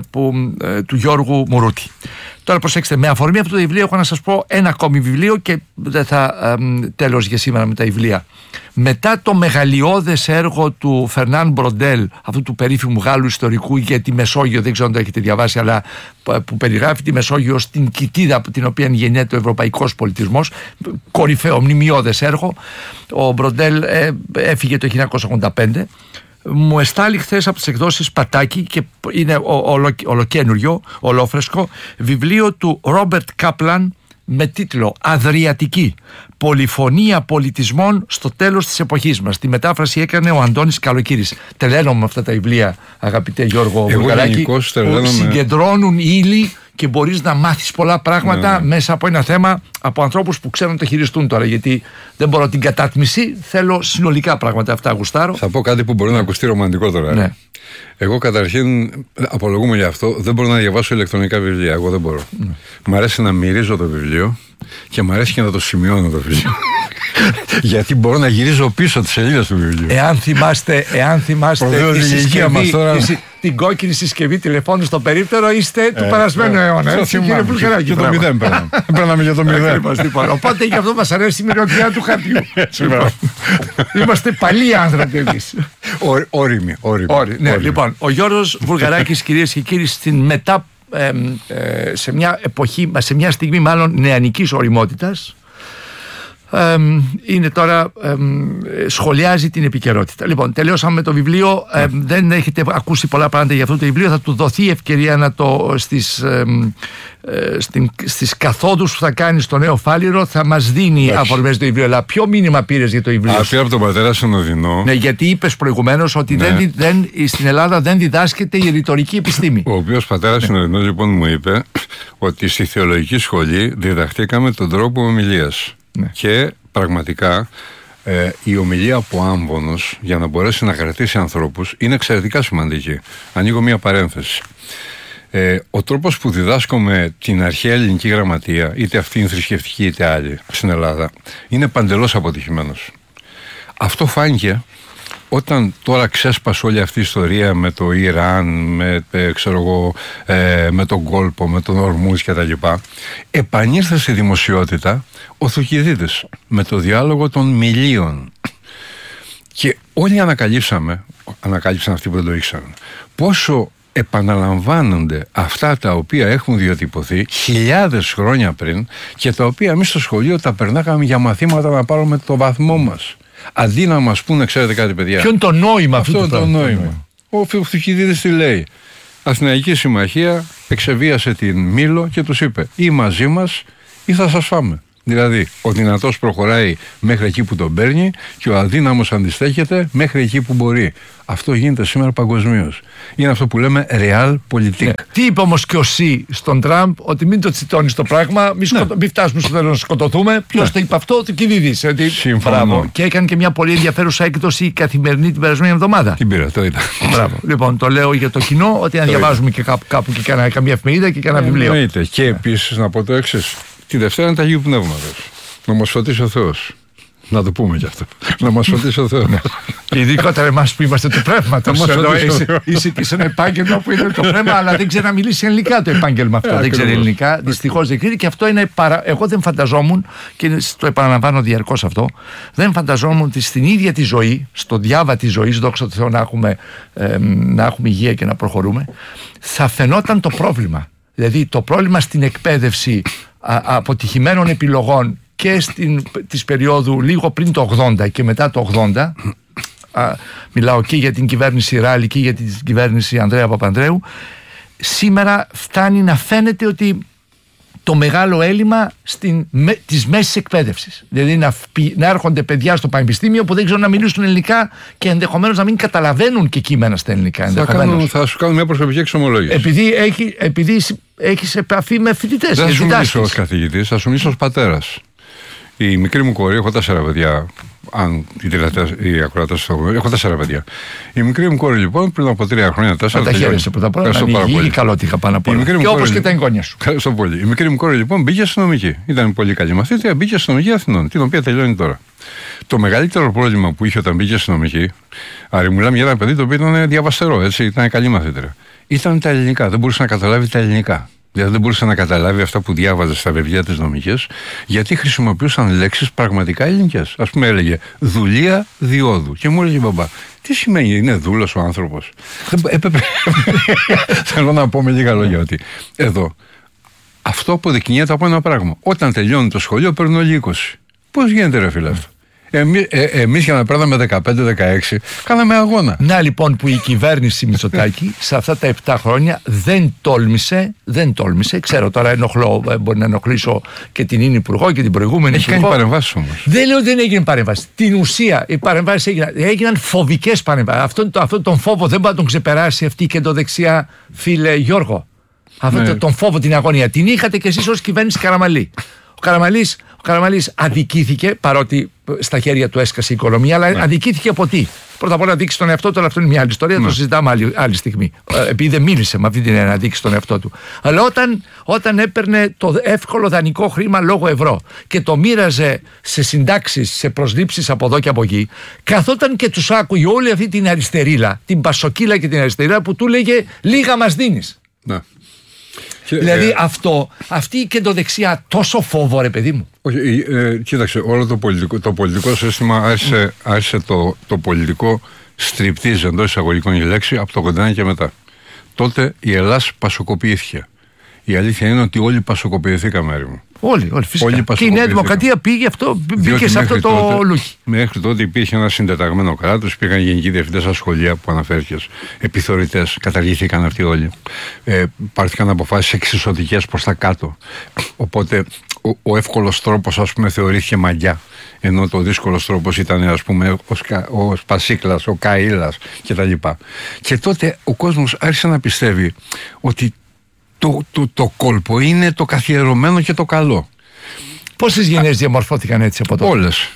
του Γιώργου Μουρούτη. Τώρα προσέξτε, με αφορμή αυτό το βιβλίο έχω να σας πω ένα ακόμη βιβλίο και δεν θα τέλος για σήμερα με τα βιβλία. Μετά το μεγαλειώδες έργο του Φερνάν Μπροντέλ, αυτού του περίφημου Γάλλου ιστορικού για τη Μεσόγειο, δεν ξέρω αν το έχετε διαβάσει, αλλά που περιγράφει τη Μεσόγειο ως την κοιτίδα από την οποία γεννιέται ο ευρωπαϊκός πολιτισμός, κορυφαίο, μνημειώδες έργο. Ο Μπροντέλ έφυγε το 1985. μου εστάλει χθες από τις εκδόσεις Πατάκη και είναι ολοκένουργιο, ολόφρεσκο, βιβλίο του Ρόμπερτ Κάπλαν με τίτλο «Αδριατική. Πολυφωνία πολιτισμών στο τέλος της εποχής μας». Τη μετάφραση έκανε ο Αντώνης Καλοκύρης. Τελένομαι με αυτά τα βιβλία, αγαπητέ Γιώργο Βουλγαράκη, που συγκεντρώνουν ύλη και μπορείς να μάθεις πολλά πράγματα μέσα από ένα θέμα, από ανθρώπους που ξέρουν να το χειριστούν τώρα. Γιατί δεν μπορώ την κατάτμιση, θέλω συνολικά πράγματα, αυτά γουστάρω. Θα πω κάτι που μπορεί να ακουστεί ρομαντικό τώρα. Ναι. Εγώ καταρχήν απολογούμαι για αυτό. Δεν μπορώ να διαβάσω ηλεκτρονικά βιβλία. Εγώ δεν μπορώ. Μ' αρέσει να μυρίζω το βιβλίο και μ' αρέσει και να το σημειώνω το βιβλίο. Γιατί μπορώ να γυρίζω πίσω τις σελίδες του βιβλίου. Εάν θυμάστε τη συσκευή, την κόκκινη συσκευή τηλεφώνου στο περίπτερο, είστε του περασμένου αιώνα. Κύριε Βουλγαράκη. Και το 0 παίρναμε για το 0. Οπότε γι' αυτό μας αρέσει η μυρωδιά του χαρτιού. Είμαστε παλιοί άνθρωποι εμείς. Όριμοι. Λοιπόν, ο Γιώργος Βουλγαράκης, κυρίες και κύριοι, σε μια εποχή, σε μια στιγμή μάλλον νεανικής ωριμότητας, είναι τώρα, σχολιάζει την επικαιρότητα. Λοιπόν, τελειώσαμε με το βιβλίο. Δεν έχετε ακούσει πολλά πράγματα για αυτό το βιβλίο. Θα του δοθεί ευκαιρία να το στις καθόδους που θα κάνει στο Νέο Φάληρο θα μας δίνει αφορμές το βιβλίο. Αλλά ποιο μήνυμα πήρες για το βιβλίο? Πήρα από τον πατέρα Συνοδεινό. Ναι, γιατί είπες προηγουμένως ότι στην Ελλάδα δεν διδάσκεται η ρητορική επιστήμη. Ο οποίος πατέρας Συνοδεινός λοιπόν μου είπε ότι στη θεολογική σχολή διδαχτήκαμε τον τρόπο ομιλίας. Ναι. Και πραγματικά η ομιλία από άμβονος για να μπορέσει να κρατήσει ανθρώπους είναι εξαιρετικά σημαντική. Ανοίγω μία παρένθεση. Ο τρόπος που διδάσκουμε την αρχαία ελληνική γραμματεία, είτε αυτή είναι θρησκευτική είτε άλλη στην Ελλάδα, είναι παντελώς αποτυχημένος. Αυτό φάνηκε όταν τώρα ξέσπασε όλη αυτή η ιστορία με το Ιράν, με τον κόλπο, με τον Ορμούζ και τα λοιπά. Επανήρθε στη δημοσιότητα ο Θουκυδίδης με το διάλογο των μιλίων. Και όλοι ανακαλύψαν αυτοί που δεν το ήξεραν, πόσο επαναλαμβάνονται αυτά τα οποία έχουν διατυπωθεί χιλιάδες χρόνια πριν και τα οποία εμείς στο σχολείο τα περνάγαμε για μαθήματα να πάρουμε το βαθμό μας. Αντί να μας πούνε, ξέρετε κάτι παιδιά. Ποιο είναι το νόημα αυτού του πράγματος? Αυτό το νόημα. Ο Θουκυδίδης τι λέει? Αθηναϊκή Συμμαχία εξεβίασε την Μήλο και τους είπε ή μαζί μας ή θα σας φάμε. Δηλαδή, ο δυνατός προχωράει μέχρι εκεί που τον παίρνει και ο αδύναμος αντιστέκεται μέχρι εκεί που μπορεί. Αυτό γίνεται σήμερα παγκοσμίως. Είναι αυτό που λέμε realpolitik. Ναι. Τι είπε όμως και ο ΣΥ στον Τραμπ, ότι μην το τσιτώνεις το πράγμα, μην φτάσουμε στο τέλος να σκοτωθούμε. Ποιος το είπε αυτό? Το Κιδίδης. Μπράβο. Και έκανε και μια πολύ ενδιαφέρουσα έκδοση η Καθημερινή την περασμένη εβδομάδα. Την πήρα, το είδα. Μπράβο. Λοιπόν, το λέω για το κοινό, ότι αν διαβάζουμε και κάπου και καμία εφημερίδα και κανένα βιβλίο. Και επίσης να πω το εξής. Τη Δευτέρα είναι τα Αγίου Πνεύματος. Να μας φωτίσει ο Θεός. Να το πούμε κι αυτό. Να μας φωτίσει ο Θεός. Ειδικότερα εμάς που είμαστε του πνεύματος. Είσαι και σε ένα επάγγελμα που είναι το πνεύμα, αλλά δεν ξέρει να μιλήσει ελληνικά το επάγγελμα αυτό. Δεν ξέρει ελληνικά. Δυστυχώς δεν ξέρει. Και αυτό είναι. Εγώ δεν φανταζόμουν, και το επαναλαμβάνω διαρκώς αυτό, δεν φανταζόμουν ότι στην ίδια τη ζωή, στο διάβα τη ζωή, δόξα τω Θεώ να έχουμε υγεία και να προχωρούμε, θα φαινόταν το πρόβλημα. Δηλαδή το πρόβλημα στην εκπαίδευση αποτυχημένων επιλογών και της περίοδου λίγο πριν το 80 και μετά το 80, μιλάω και για την κυβέρνηση Ράλη και για την κυβέρνηση Ανδρέα Παπανδρέου, σήμερα φτάνει να φαίνεται ότι το μεγάλο έλλειμμα της μέσης εκπαίδευσης. Δηλαδή να έρχονται παιδιά στο πανεπιστήμιο που δεν ξέρουν να μιλήσουν ελληνικά και ενδεχομένως να μην καταλαβαίνουν και κείμενα στα ελληνικά. Θα σου κάνω μια προσωπική εξομολόγηση. Επειδή έχεις επαφή με φοιτητές. Δεν θα σου μιλήσω ως καθηγητής, θα σου μιλήσω ως πατέρας. Η μικρή μου κόρη, έχω 4 παιδιά. Αν οι ακροατές το γνωρίζουν, έχω 4 παιδιά. Η μικρή μου κόρη λοιπόν πριν από 3 χρόνια, 4. Τα χαίρεσαι πρώτα απ' όλα. Είναι καλό ότι είχα πάνω από όλα. Και όπως και τα εγγόνια σου. Ευχαριστώ πολύ. Η μικρή μου κόρη λοιπόν μπήκε αστυνομική. Ήταν πολύ καλή μαθήτρια, μπήκε αστυνομική Αθηνών, την οποία τελειώνει τώρα. Το μεγαλύτερο πρόβλημα που είχε όταν μπήκε αστυνομική, άρα μιλάμε για ένα παιδί το οποίο ήταν διαβαστερό, έτσι, ήταν καλή μαθήτρια. Ήταν τα ελληνικά, δεν μπορούσε να καταλάβει τα ελληνικά. Δηλαδή δεν μπορούσε να καταλάβει αυτά που διάβαζε στα βιβλία της νομικής, γιατί χρησιμοποιούσαν λέξεις πραγματικά ελληνικές. Ας πούμε έλεγε δουλεία διόδου. Και μου έλεγε μπαμπά, τι σημαίνει, είναι δούλος ο άνθρωπος? Θέλω να πω με λίγα λόγια ότι εδώ αυτό αποδεικνύεται από ένα πράγμα. Όταν τελειώνει το σχολείο παίρνουν όλοι 20. Πώς γίνεται ρε φίλε αυτό? Εμείς για να παίρναμε 15-16 κάναμε αγώνα. Να λοιπόν που η κυβέρνηση Μητσοτάκη σε αυτά τα 7 χρόνια δεν τόλμησε. Ξέρω τώρα μπορεί να ενοχλήσω και την είναι υπουργό και την προηγούμενη. Έχει κάνει παρεμβάσεις όμως. Δεν λέω ότι δεν έγινε παρεμβάση. Την ουσία οι παρεμβάσεις έγιναν φοβικές παρεμβάσεις. Αυτό τον φόβο δεν μπορεί να τον ξεπεράσει αυτή η κεντροδεξιά, φίλε Γιώργο. Αυτό τον φόβο, την αγωνία. Την είχατε κι εσείς ως κυβέρνηση Καραμανλή. Ο Καραμανλής αδικήθηκε, παρότι στα χέρια του έσκασε η οικονομία, αλλά αδικήθηκε από τι? Πρώτα απ' όλα αδίκησε τον εαυτό του, αλλά αυτό είναι μια άλλη ιστορία, το συζητάμε άλλη στιγμή. Επειδή δεν μίλησε με αυτή την έννοια, αδίκησε τον εαυτό του. Αλλά όταν έπαιρνε το εύκολο δανεικό χρήμα λόγω ευρώ και το μοίραζε σε συντάξεις, σε προσλήψεις από εδώ και από εκεί, καθόταν και τους άκουγε όλη αυτή την αριστερίλα, την πασοκίλα και την αριστερίλα που του λέγε λίγα μας δίνεις. Ναι. Δηλαδή αυτή η κεντροδεξιά τόσο φόβο, ρε παιδί μου. Όχι, κοίταξε, όλο το πολιτικό σύστημα άρχισε το πολιτικό στριπτίζ, εντός εισαγωγικών η λέξη, από το κοντινά και μετά. Τότε η Ελλάς πασοκοποιήθηκε. Η αλήθεια είναι ότι όλοι πασοκοποιηθήκαμε, έρη μου. Όλοι φυσικά. Και η Νέα Δημοκρατία μπήκε σε αυτό το λούχι. Μέχρι τότε υπήρχε ένα συντεταγμένο κράτος, υπήρχαν γενικοί διευθυντές στα σχολεία που αναφέρθηκες, επιθεωρητές, καταργήθηκαν αυτοί όλοι. Πάρθηκαν αποφάσεις εξισωτικές προς τα κάτω. Οπότε ο εύκολος τρόπος, ας πούμε, θεωρήθηκε μαγιά. Ενώ το δύσκολος τρόπος ήταν, ας πούμε, ο Σπασίκλας, ο Καΐλας κτλ. Και τότε ο κόσμος άρχισε να πιστεύει ότι το κόλπο είναι το καθιερωμένο και το καλό. Πόσες γενιές διαμορφώθηκαν έτσι από τότε? Όλες.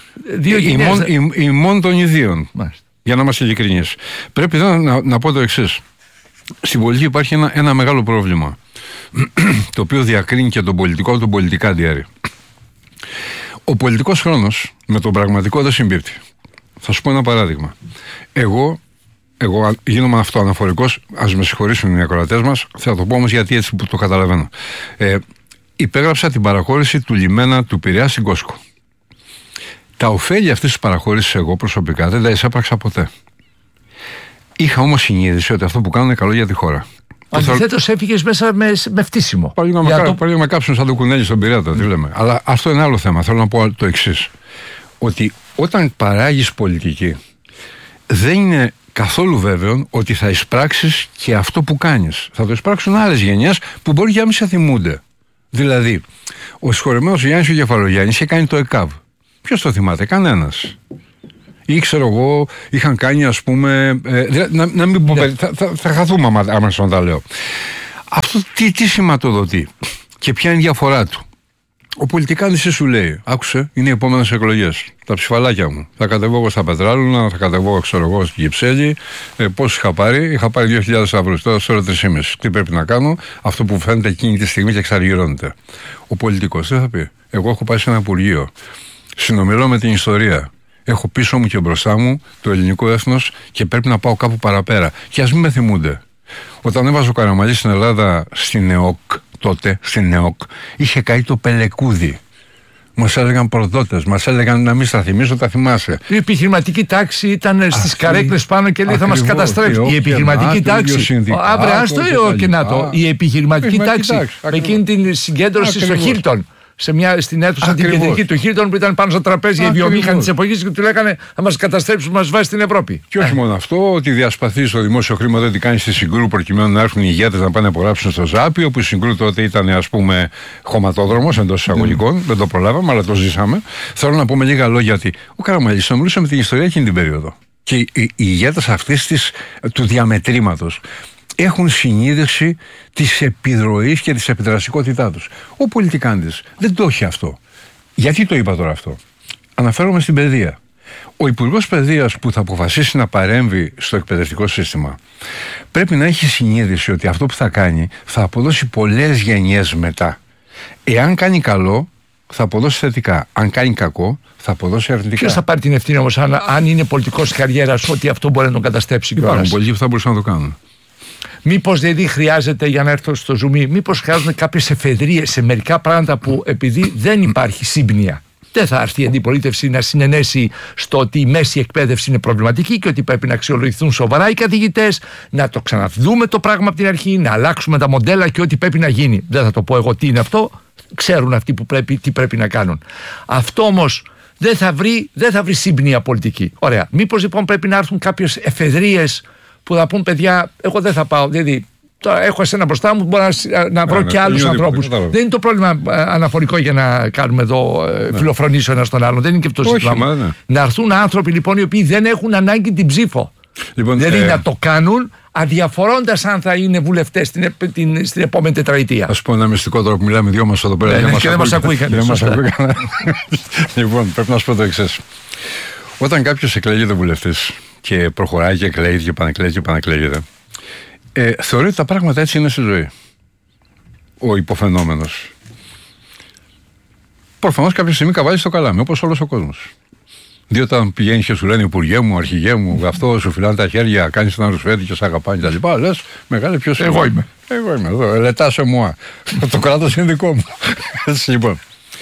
Ημών των ιδίων. Για να είμαστε ειλικρινείς. Πρέπει να πω το εξής. Στην πολιτική υπάρχει ένα μεγάλο πρόβλημα, το οποίο διακρίνει και τον πολιτικό από τον πολιτικά διάρρη. Ο πολιτικός χρόνος με τον πραγματικό δεν συμπίπτει. Θα σου πω ένα παράδειγμα. Εγώ γίνομαι αυτοαναφορικός, ας με συγχωρήσουν οι ακροατές μας, θα το πω όμως γιατί έτσι που το καταλαβαίνω. Υπέγραψα την παραχώρηση του λιμένα του Πειραιά στην Κόσκο. Τα ωφέλη αυτής της παραχώρησης εγώ προσωπικά δεν τα εισέπραξα ποτέ. Είχα όμως συνείδηση ότι αυτό που κάνω είναι καλό για τη χώρα. Αντιθέτως έφυγες μέσα με φτύσιμο. Πάλι να με κάψουν σαν το κουνέλι στον Πειραιά, τι λέμε. Αλλά αυτό είναι άλλο θέμα. Θέλω να πω το εξής. Ότι όταν παράγεις πολιτική, δεν είναι καθόλου βέβαιο ότι θα εισπράξεις και αυτό που κάνεις. Θα το εισπράξουν άλλες γενιές που μπορεί για να μην σε θυμούνται. Δηλαδή, ο συγχωρεμένος Γιάννης ο Κεφαλογιάννης είχε κάνει το ΕΚΑΒ. Ποιος το θυμάται? Κανένας. Ή ξέρω εγώ, είχαν κάνει, ας πούμε. Να μην πω. Θα χαθούμε άμα να τα λέω. Αυτό τι σηματοδοτεί και ποια είναι η διαφορά του? Ο πολιτικάνης σου λέει, άκουσε, είναι οι επόμενες εκλογές. Τα ψηφαλάκια μου. Θα κατεβώ εγώ στα Πετράλουνα, θα κατεβώ, ξέρω εγώ, στη Κυψέλη. Πώς είχα πάρει? Είχα πάρει 2.000 ευρώ. Τώρα 3,5. Τι πρέπει να κάνω? Αυτό που φαίνεται εκείνη τη στιγμή και εξαργυρώνεται. Ο πολιτικός τι θα πει? Εγώ έχω πάει σε ένα υπουργείο. Συνομιλώ με την ιστορία. Έχω πίσω μου και μπροστά μου το ελληνικό έθνος και πρέπει να πάω κάπου παραπέρα. Και ας μην με θυμούνται. Όταν έβαζε ο Καραμανλής στην Ελλάδα, στην ΕΟΚ, τότε στην ΕΟΚ, είχε καεί το πελεκούδι. Μας έλεγαν προδότες, μας έλεγαν να μην στα θυμίσω, τα θυμάσαι. Η επιχειρηματική τάξη ήταν στις καρέκλες πάνω και λέει θα μας καταστρέψει. Η επιχειρηματική τάξη. Αύριο, άστο και να το. Η επιχειρηματική τάξη. Με εκείνη την συγκέντρωση στο Χίλτον. Στην αίθουσα την κεντρική του Χίλτον που ήταν πάνω στο τραπέζι οι βιομήχανοι της εποχής και του λέγανε θα μας καταστρέψουν, μας βάζει στην Ευρώπη. Και όχι μόνο αυτό, ότι διασπαθείς το δημόσιο χρήμα, δεν κάνει στη Συγκρού προκειμένου να έρθουν οι ηγέτες να πάνε να απογράψουν στο Ζάπιο, όπου η Συγκρού τότε ήταν, ας πούμε, χωματόδρομος εντός εισαγωγικών. Δεν το προλάβαμε, αλλά το ζήσαμε. Θέλω να πούμε λίγα λόγια ότι ο Καραμανλής μιλούσε με την ιστορία εκείνη την περίοδο. Και οι ηγέτες αυτής του διαμετρήματος έχουν συνείδηση της επιδροής και της επιδραστικότητά τους. Ο πολιτικάντης δεν το έχει αυτό. Γιατί το είπα τώρα αυτό? Αναφέρομαι στην παιδεία. Ο Υπουργός Παιδείας που θα αποφασίσει να παρέμβει στο εκπαιδευτικό σύστημα πρέπει να έχει συνείδηση ότι αυτό που θα κάνει θα αποδώσει πολλές γενιές μετά. Εάν κάνει καλό, θα αποδώσει θετικά. Αν κάνει κακό, θα αποδώσει αρνητικά. Ποιος θα πάρει την ευθύνη όμως, αν είναι πολιτικός καριέρας, ότι αυτό μπορεί να τον καταστρέψει? Υπάρχουν πολλοί που θα μπορούσαν να το κάνουν. Μήπως δηλαδή χρειάζεται, για να έρθω στο ζουμί, μήπως χρειάζονται κάποιες εφεδρείες σε μερικά πράγματα που επειδή δεν υπάρχει σύμπνοια, δεν θα έρθει η αντιπολίτευση να συνενέσει στο ότι η μέση εκπαίδευση είναι προβληματική και ότι πρέπει να αξιολογηθούν σοβαρά οι καθηγητές, να το ξαναδούμε το πράγμα από την αρχή, να αλλάξουμε τα μοντέλα και ό,τι πρέπει να γίνει. Δεν θα το πω εγώ τι είναι αυτό, ξέρουν αυτοί που τι πρέπει να κάνουν. Αυτό όμως δεν θα βρει σύμπνοια πολιτική. Ωραία. Μήπως λοιπόν πρέπει να έρθουν κάποιες εφεδρείες που θα πούν, παιδιά, εγώ δεν θα πάω. Δηλαδή, τώρα έχω εσένα μπροστά μου, μπορώ να βρω και άλλους ανθρώπους. Δεν είναι το πρόβλημα αναφορικό για να κάνουμε εδώ φιλοφρονήσεις ο ένας τον άλλον. Δεν είναι και αυτό το ζήτημα. Να έρθουν άνθρωποι λοιπόν οι οποίοι δεν έχουν ανάγκη την ψήφο. Λοιπόν, δηλαδή να το κάνουν αδιαφορώντας αν θα είναι βουλευτές στην επόμενη τετραετία. Ας πω ένα μυστικό τώρα που μιλάμε δυο μας εδώ πέρα. Και δεν μας ακούει κανείς. Λοιπόν, πρέπει να σου πω το εξής. Όταν κάποιος εκλέγεται βουλευτής και προχωράει και εκλέγεται και πανεκλέγεται, θεωρεί ότι τα πράγματα έτσι είναι στη ζωή. Ο υποφαινόμενος. Προφανώς κάποια στιγμή καβάζει στο καλάμι, όπως όλος ο κόσμος. Διότι όταν πηγαίνει και σου λένε Υπουργέ μου, Αρχηγέ μου, αυτό σου φυλάνε τα χέρια, κάνει ένα ρουσφέτη και σ' αγαπάει και τα λοιπά, λες, μεγάλε ποιος είμαι. Εγώ είμαι εδώ, ελετάσαι μου. Το κράτος είναι δικό μου. Έτσι λοιπόν.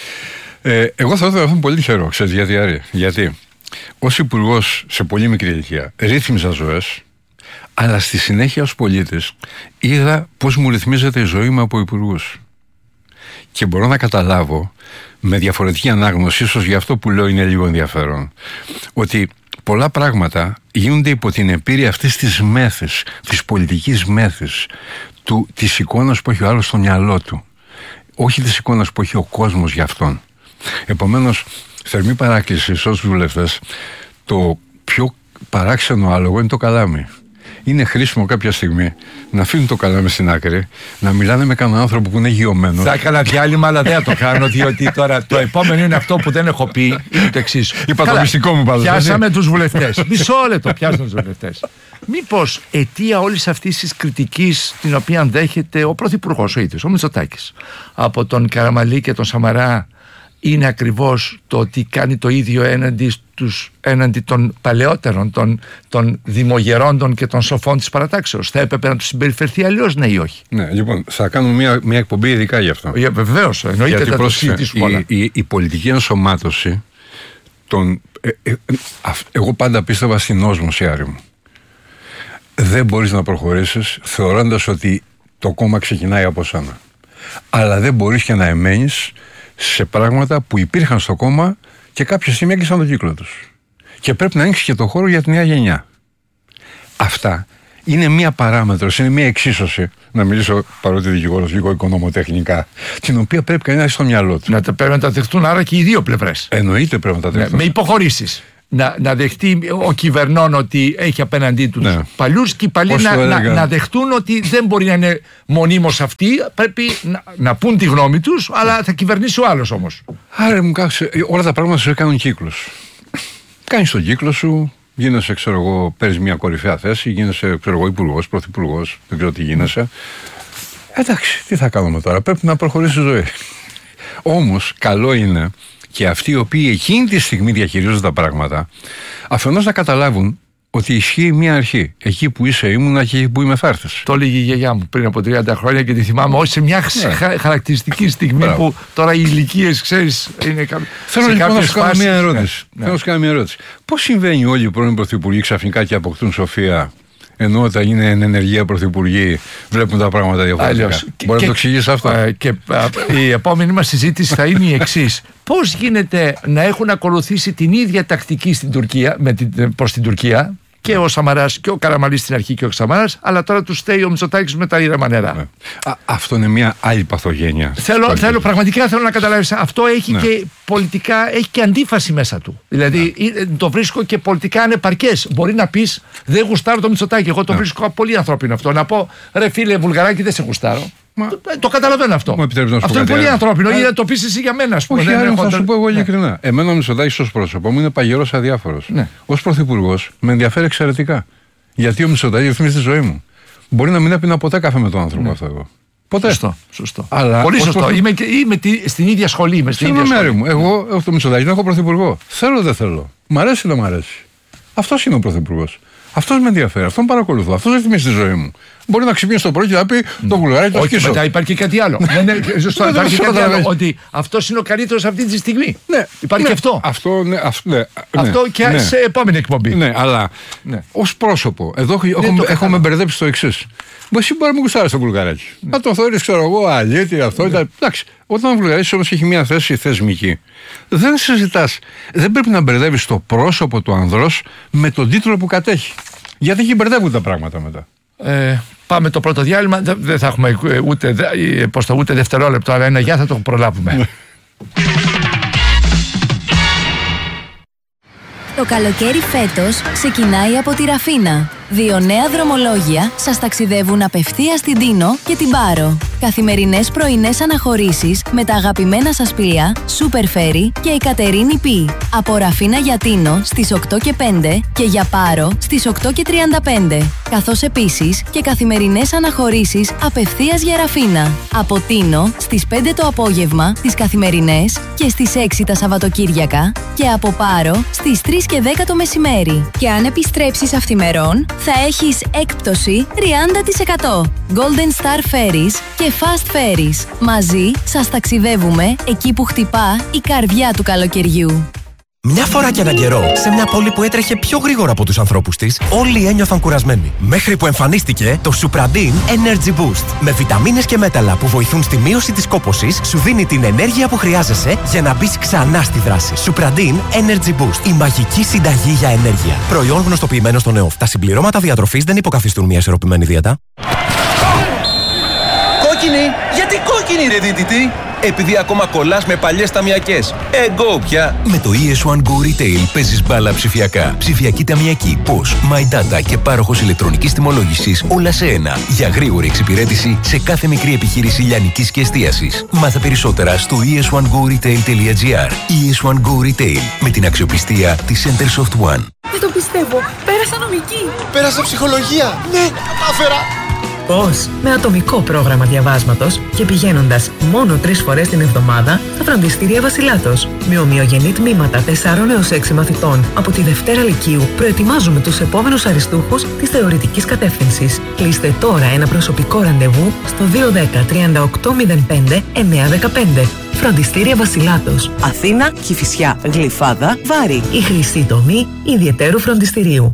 Εγώ θα ήθελα να είμαι πολύ τυχερό, ξέρεις γιατί ως υπουργός σε πολύ μικρή ηλικία ρύθμιζα ζωές, αλλά στη συνέχεια ως πολίτης είδα πώς μου ρυθμίζεται η ζωή μου από υπουργούς. Και μπορώ να καταλάβω με διαφορετική ανάγνωση, ίσως γι' αυτό που λέω είναι λίγο ενδιαφέρον, ότι πολλά πράγματα γίνονται υπό την επίρρεια αυτής της μέθης, της πολιτικής μέθης, της εικόνας που έχει ο άλλος στο μυαλό του, όχι της εικόνας που έχει ο κόσμος για αυτόν. Επομένως, θερμή παράκληση στους βουλευτές, το πιο παράξενο άλογο είναι το καλάμι. Είναι χρήσιμο κάποια στιγμή να αφήνουν το καλάμι στην άκρη, να μιλάνε με κανέναν άνθρωπο που είναι γειωμένο. Θα έκανα διάλειμμα, αλλά δεν θα το κάνω, διότι τώρα το επόμενο είναι αυτό που δεν έχω πει. Είναι το εξής. Είπα το μυστικό μου πάντως. Πιάσαμε τους βουλευτές. Μισό λεπτό, πιάσαμε τους βουλευτές. Μήπως αιτία όλης αυτής της κριτικής την οποία δέχεται ο Πρωθυπουργός ο ίδιος, ο Μητσοτάκης, από τον Καραμανλή και τον Σαμαρά, είναι ακριβώς το ότι κάνει το ίδιο έναντι των παλαιότερων, των δημογερόντων και των σοφών της παρατάξεως? Θα έπρεπε να τους συμπεριφερθεί αλλιώς, ναι ή όχι? Ναι, λοιπόν, θα κάνουμε μια εκπομπή ειδικά γι' αυτό. Βεβαίως, εννοείται. Γιατί η πολιτική ενσωμάτωση εγώ πάντα πίστευα στην όσμωση, Άρη μου. Δεν μπορείς να προχωρήσεις θεωρώντας ότι το κόμμα ξεκινάει από σένα. Αλλά δεν μπορείς και να εμένεις σε πράγματα που υπήρχαν στο κόμμα και κάποια στιγμή έκλεισαν τον κύκλο τους. Και πρέπει να ανοίξεις και το χώρο για τη νέα γενιά. Αυτά είναι μία παράμετρος, είναι μία εξίσωση. Να μιλήσω, παρότι δικηγόρος, λίγο οικονομοτεχνικά, την οποία πρέπει κανείς να έχει στο μυαλό του. Πρέπει να τα δεχτούν άρα και οι δύο πλευρές. Εννοείται πρέπει να τα δεχτούν. Με υποχωρήσεις. Να δεχτεί ο κυβερνών ότι έχει απέναντί τους παλιούς και οι παλιοί να δεχτούν ότι δεν μπορεί να είναι μονίμως αυτοί, πρέπει να πούν τη γνώμη τους, αλλά θα κυβερνήσει ο άλλος όμως. Άρα μου κάθισε, όλα τα πράγματα σου κάνουν κύκλους. Κάνεις τον κύκλο σου, γίνεσαι, ξέρω εγώ, παίρνεις μια κορυφαία θέση, γίνεσαι, ξέρω εγώ, υπουργός, πρωθυπουργός, δεν ξέρω τι γίνεσαι. Εντάξει, τι θα κάνουμε τώρα, πρέπει να προχωρήσει η ζωή. Όμως, καλό είναι και αυτοί οι οποίοι εκείνη τη στιγμή διαχειρίζονται τα πράγματα, αφενός να καταλάβουν ότι ισχύει μια αρχή. Εκεί που είσαι ήμουνα και εκεί που είμαι θα έρθεις. Το έλεγε η γιαγιά μου πριν από 30 χρόνια και τη θυμάμαι όχι σε μια χαρακτηριστική στιγμή που τώρα οι ηλικίες, ξέρεις, είναι Θέλω λοιπόν να σου κάνω μια ερώτηση. Θέλω να σου κάνω μια ερώτηση. Πώς συμβαίνει όλοι οι πρώην πρωθυπουργοί ξαφνικά και αποκτούν σοφία, ενώ όταν είναι εν ενεργεία πρωθυπουργοί βλέπουν τα πράγματα διαφορετικά? Μπορεί να το εξηγήσει αυτό? Και η επόμενη μας συζήτηση θα είναι η εξής. Πώς γίνεται να έχουν ακολουθήσει την ίδια τακτική στην Τουρκία, προς την Τουρκία, και ο Σαμαράς και ο Καραμανλής στην αρχή και ο Σαμαράς, αλλά τώρα τους στέει ο Μητσοτάκης με τα ήρεμα νερά. Αυτό είναι μια άλλη παθογένεια. Πραγματικά θέλω να καταλάβεις, αυτό έχει και πολιτικά, έχει και αντίφαση μέσα του. Δηλαδή το βρίσκω και πολιτικά ανεπαρκές. Μπορεί να πεις δεν γουστάρω το Μητσοτάκη, εγώ το βρίσκω πολύ ανθρώπινο αυτό. Να πω ρε φίλε Βουλγαράκη, δεν σε γουστάρω. Το καταλαβαίνω αυτό. Αυτό είναι πολύ ανθρώπινο. Ή να το πεις εσύ για μένα, ας πούμε. Όχι, θα σου πω εγώ ειλικρινά. Εμένα ο Μητσοτάκης ως πρόσωπο μου είναι παγερός αδιάφορος. Ως πρωθυπουργός με ενδιαφέρει εξαιρετικά. Γιατί ο Μητσοτάκης ρυθμίζει τη ζωή μου. Μπορεί να μην έπινα ποτέ καφέ με τον άνθρωπο αυτό εγώ. Ποτέ. Σωστό. Αλλά πολύ σωστό. Είμαι στην ίδια σχολή. Μου. Εγώ έχω το Μητσοτάκη να έχω πρωθυπουργό. Θέλω δεν θέλω. Μ' αρέσει δεν μ' αρέσει. Αυτός είναι ο πρωθυπουργός. Αυτός με ενδιαφέρει, αυτόν παρακολουθώ, αυτός ρυθμίζει τη ζωή μου. Μπορεί να ξυπνήσει το πρωί και να πει το Βουλγαράκι το σκίσω. Μετά υπάρχει και κάτι άλλο. Υπάρχει κάτι άλλο. Ότι αυτός είναι ο καλύτερος αυτή τη στιγμή. Υπάρχει και αυτό. Αυτό και σε επόμενη εκπομπή. Ναι, αλλά ως πρόσωπο, εδώ έχουμε μπερδέψει το εξής. Εσύ μπορεί να μην γουστάρεις το Βουλγαράκι. Να το θεωρείς, ξέρω εγώ, αλήθεια, αυτό. Εντάξει, Όταν ο βουλγαρίστης όμως έχει μια θέση θεσμική, δεν συζητάς, δεν πρέπει να μπερδεύεις το πρόσωπο του ανδρός με τον τίτλο που κατέχει. Γιατί εκεί μπερδεύουν τα πράγματα μετά. Πάμε το πρώτο διάλειμμα. Δεν θα έχουμε ούτε δευτερόλεπτο, αλλά ένα γεια θα το προλάβουμε. Το καλοκαίρι φέτος ξεκινάει από τη Ραφίνα. 2 νέα δρομολόγια σας ταξιδεύουν απευθείας στην Τίνο και την Πάρο. Καθημερινές πρωινές αναχωρήσεις με τα αγαπημένα σας πλοία Super Ferry και η Κατερίνη Πι. Από Ραφίνα για Τίνο στις 8:05 και για Πάρο στις 8:35. Καθώς επίσης και καθημερινές αναχωρήσεις απευθείας για Ραφίνα. Από Τίνο στις 5 το απόγευμα τις καθημερινές και στις 6 τα Σαββατοκύριακα και από Πάρο στις 3 και 10 το μεσημέρι. Και αν επιστρέψεις αυθημερών θα έχεις έκπτωση 30%. Golden Star Ferries και Fast Ferries. Μαζί σας ταξιδεύουμε εκεί που χτυπά η καρδιά του καλοκαιριού. Μια φορά και έναν καιρό, σε μια πόλη που έτρεχε πιο γρήγορα από τους ανθρώπους της, όλοι ένιωθαν κουρασμένοι. Μέχρι που εμφανίστηκε το Supradin Energy Boost. Με βιταμίνες και μέταλλα που βοηθούν στη μείωση της κόπωσης, σου δίνει την ενέργεια που χρειάζεσαι για να μπεις ξανά στη δράση. Supradin Energy Boost. Η μαγική συνταγή για ενέργεια. Προϊόν γνωστοποιημένο στον ΕΟΦ. Τα συμπληρώματα διατροφής δεν υποκαθιστούν μια ισορροπημένη δίαιτα. Κόκκινη! Γιατί κόκκινη, ρε δίδυτη! Επειδή ακόμα κολλάς με παλιές ταμιακές. Εγώ πια! Με το ES1 Go Retail παίζεις μπάλα ψηφιακά. Ψηφιακή ταμιακή, POS, My Data και πάροχος ηλεκτρονικής τιμολόγησης, όλα σε ένα. Για γρήγορη εξυπηρέτηση σε κάθε μικρή επιχείρηση λιανικής και εστίασης. Μάθε περισσότερα στο es1goretail.gr. ES1 Go Retail, με την αξιοπιστία της Centersoft One. Δεν το πιστεύω! Πέρασα νομική! Πέρασα ψυχολογία! Ναι, κατάφερα! Πώς? Με ατομικό πρόγραμμα διαβάσματος και πηγαίνοντας μόνο 3 φορές την εβδομάδα στα φροντιστήρια Βασιλάτος. Με ομοιογενή τμήματα 4 έως 6 μαθητών από τη Δευτέρα Λυκείου προετοιμάζουμε τους επόμενους αριστούχους της θεωρητικής κατεύθυνσης. Κλείστε τώρα ένα προσωπικό ραντεβού στο 210 38 05 915. Φροντιστήρια Βασιλάτος. Αθήνα, Κηφισιά, Γλυφάδα, Βάρη. Η χρυσή τομή ιδιαιτέρου φροντιστηρίου.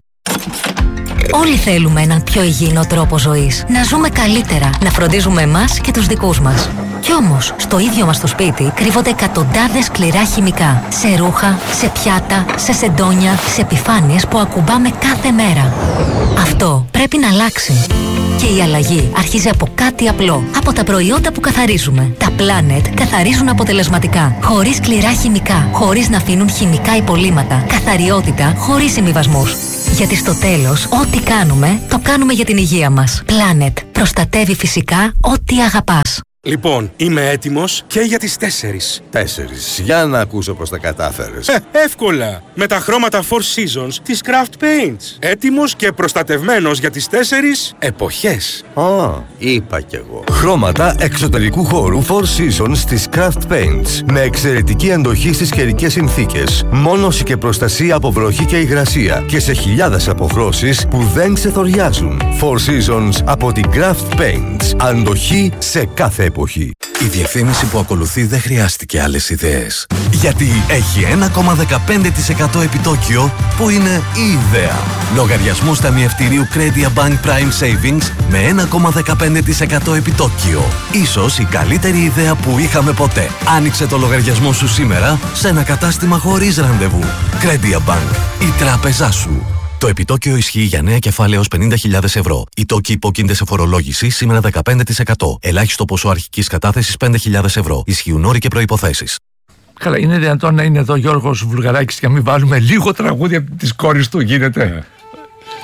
Όλοι θέλουμε έναν πιο υγιεινό τρόπο ζωής. Να ζούμε καλύτερα, να φροντίζουμε εμάς και τους δικούς μας. Κι όμως, στο ίδιο μας το σπίτι κρύβονται εκατοντάδες σκληρά χημικά. Σε ρούχα, σε πιάτα, σε σεντόνια, σε επιφάνειες που ακουμπάμε κάθε μέρα. Αυτό πρέπει να αλλάξει. Και η αλλαγή αρχίζει από κάτι απλό. Από τα προϊόντα που καθαρίζουμε. Τα Planet καθαρίζουν αποτελεσματικά. Χωρίς σκληρά χημικά. Χωρίς να αφήνουν χημικά υπολείμματα. Καθαριότητα χωρίς συμβιβασμούς. Γιατί στο τέλος, ό,τι κάνουμε, το κάνουμε για την υγεία μας. Planet. Προστατεύει φυσικά ό,τι αγαπάς. Λοιπόν, είμαι έτοιμος και για τις 4. 4. Για να ακούσω πως τα κατάφερες. Εύκολα! Με τα χρώματα 4 Seasons της Craft Paints. Έτοιμος και προστατευμένος για τις 4 εποχές. Είπα κι εγώ. Χρώματα εξωτερικού χώρου 4 Seasons της Craft Paints. Με εξαιρετική αντοχή στις καιρικές συνθήκες. Μόνωση και προστασία από βροχή και υγρασία. Και σε χιλιάδες αποχρώσεις που δεν ξεθοριάζουν. 4 Seasons από την Craft Paints. Αντοχή σε κάθε εποχή. Η διευθύνηση που ακολουθεί δεν χρειάστηκε άλλες ιδέες. Γιατί έχει 1,15% επιτόκιο που είναι η ιδέα. Λογαριασμός ταμιευτηρίου Credia Bank Prime Savings με 1,15% επιτόκιο. Ίσως η καλύτερη ιδέα που είχαμε ποτέ. Άνοιξε το λογαριασμό σου σήμερα σε ένα κατάστημα χωρίς ραντεβού. Credia Bank. Η τράπεζά σου. Το επιτόκιο ισχύει για νέα κεφάλαια έως 50.000 ευρώ. Οι τόκοι υπόκεινται σε φορολόγηση σήμερα 15%. Ελάχιστο ποσό αρχικής κατάθεσης 5.000 ευρώ. Ισχύουν όροι και προϋποθέσεις. Καλά, είναι δυνατόν να είναι εδώ Γιώργος Βουλγαράκης και να μην βάλουμε λίγο τραγούδια της κόρης του, γίνεται?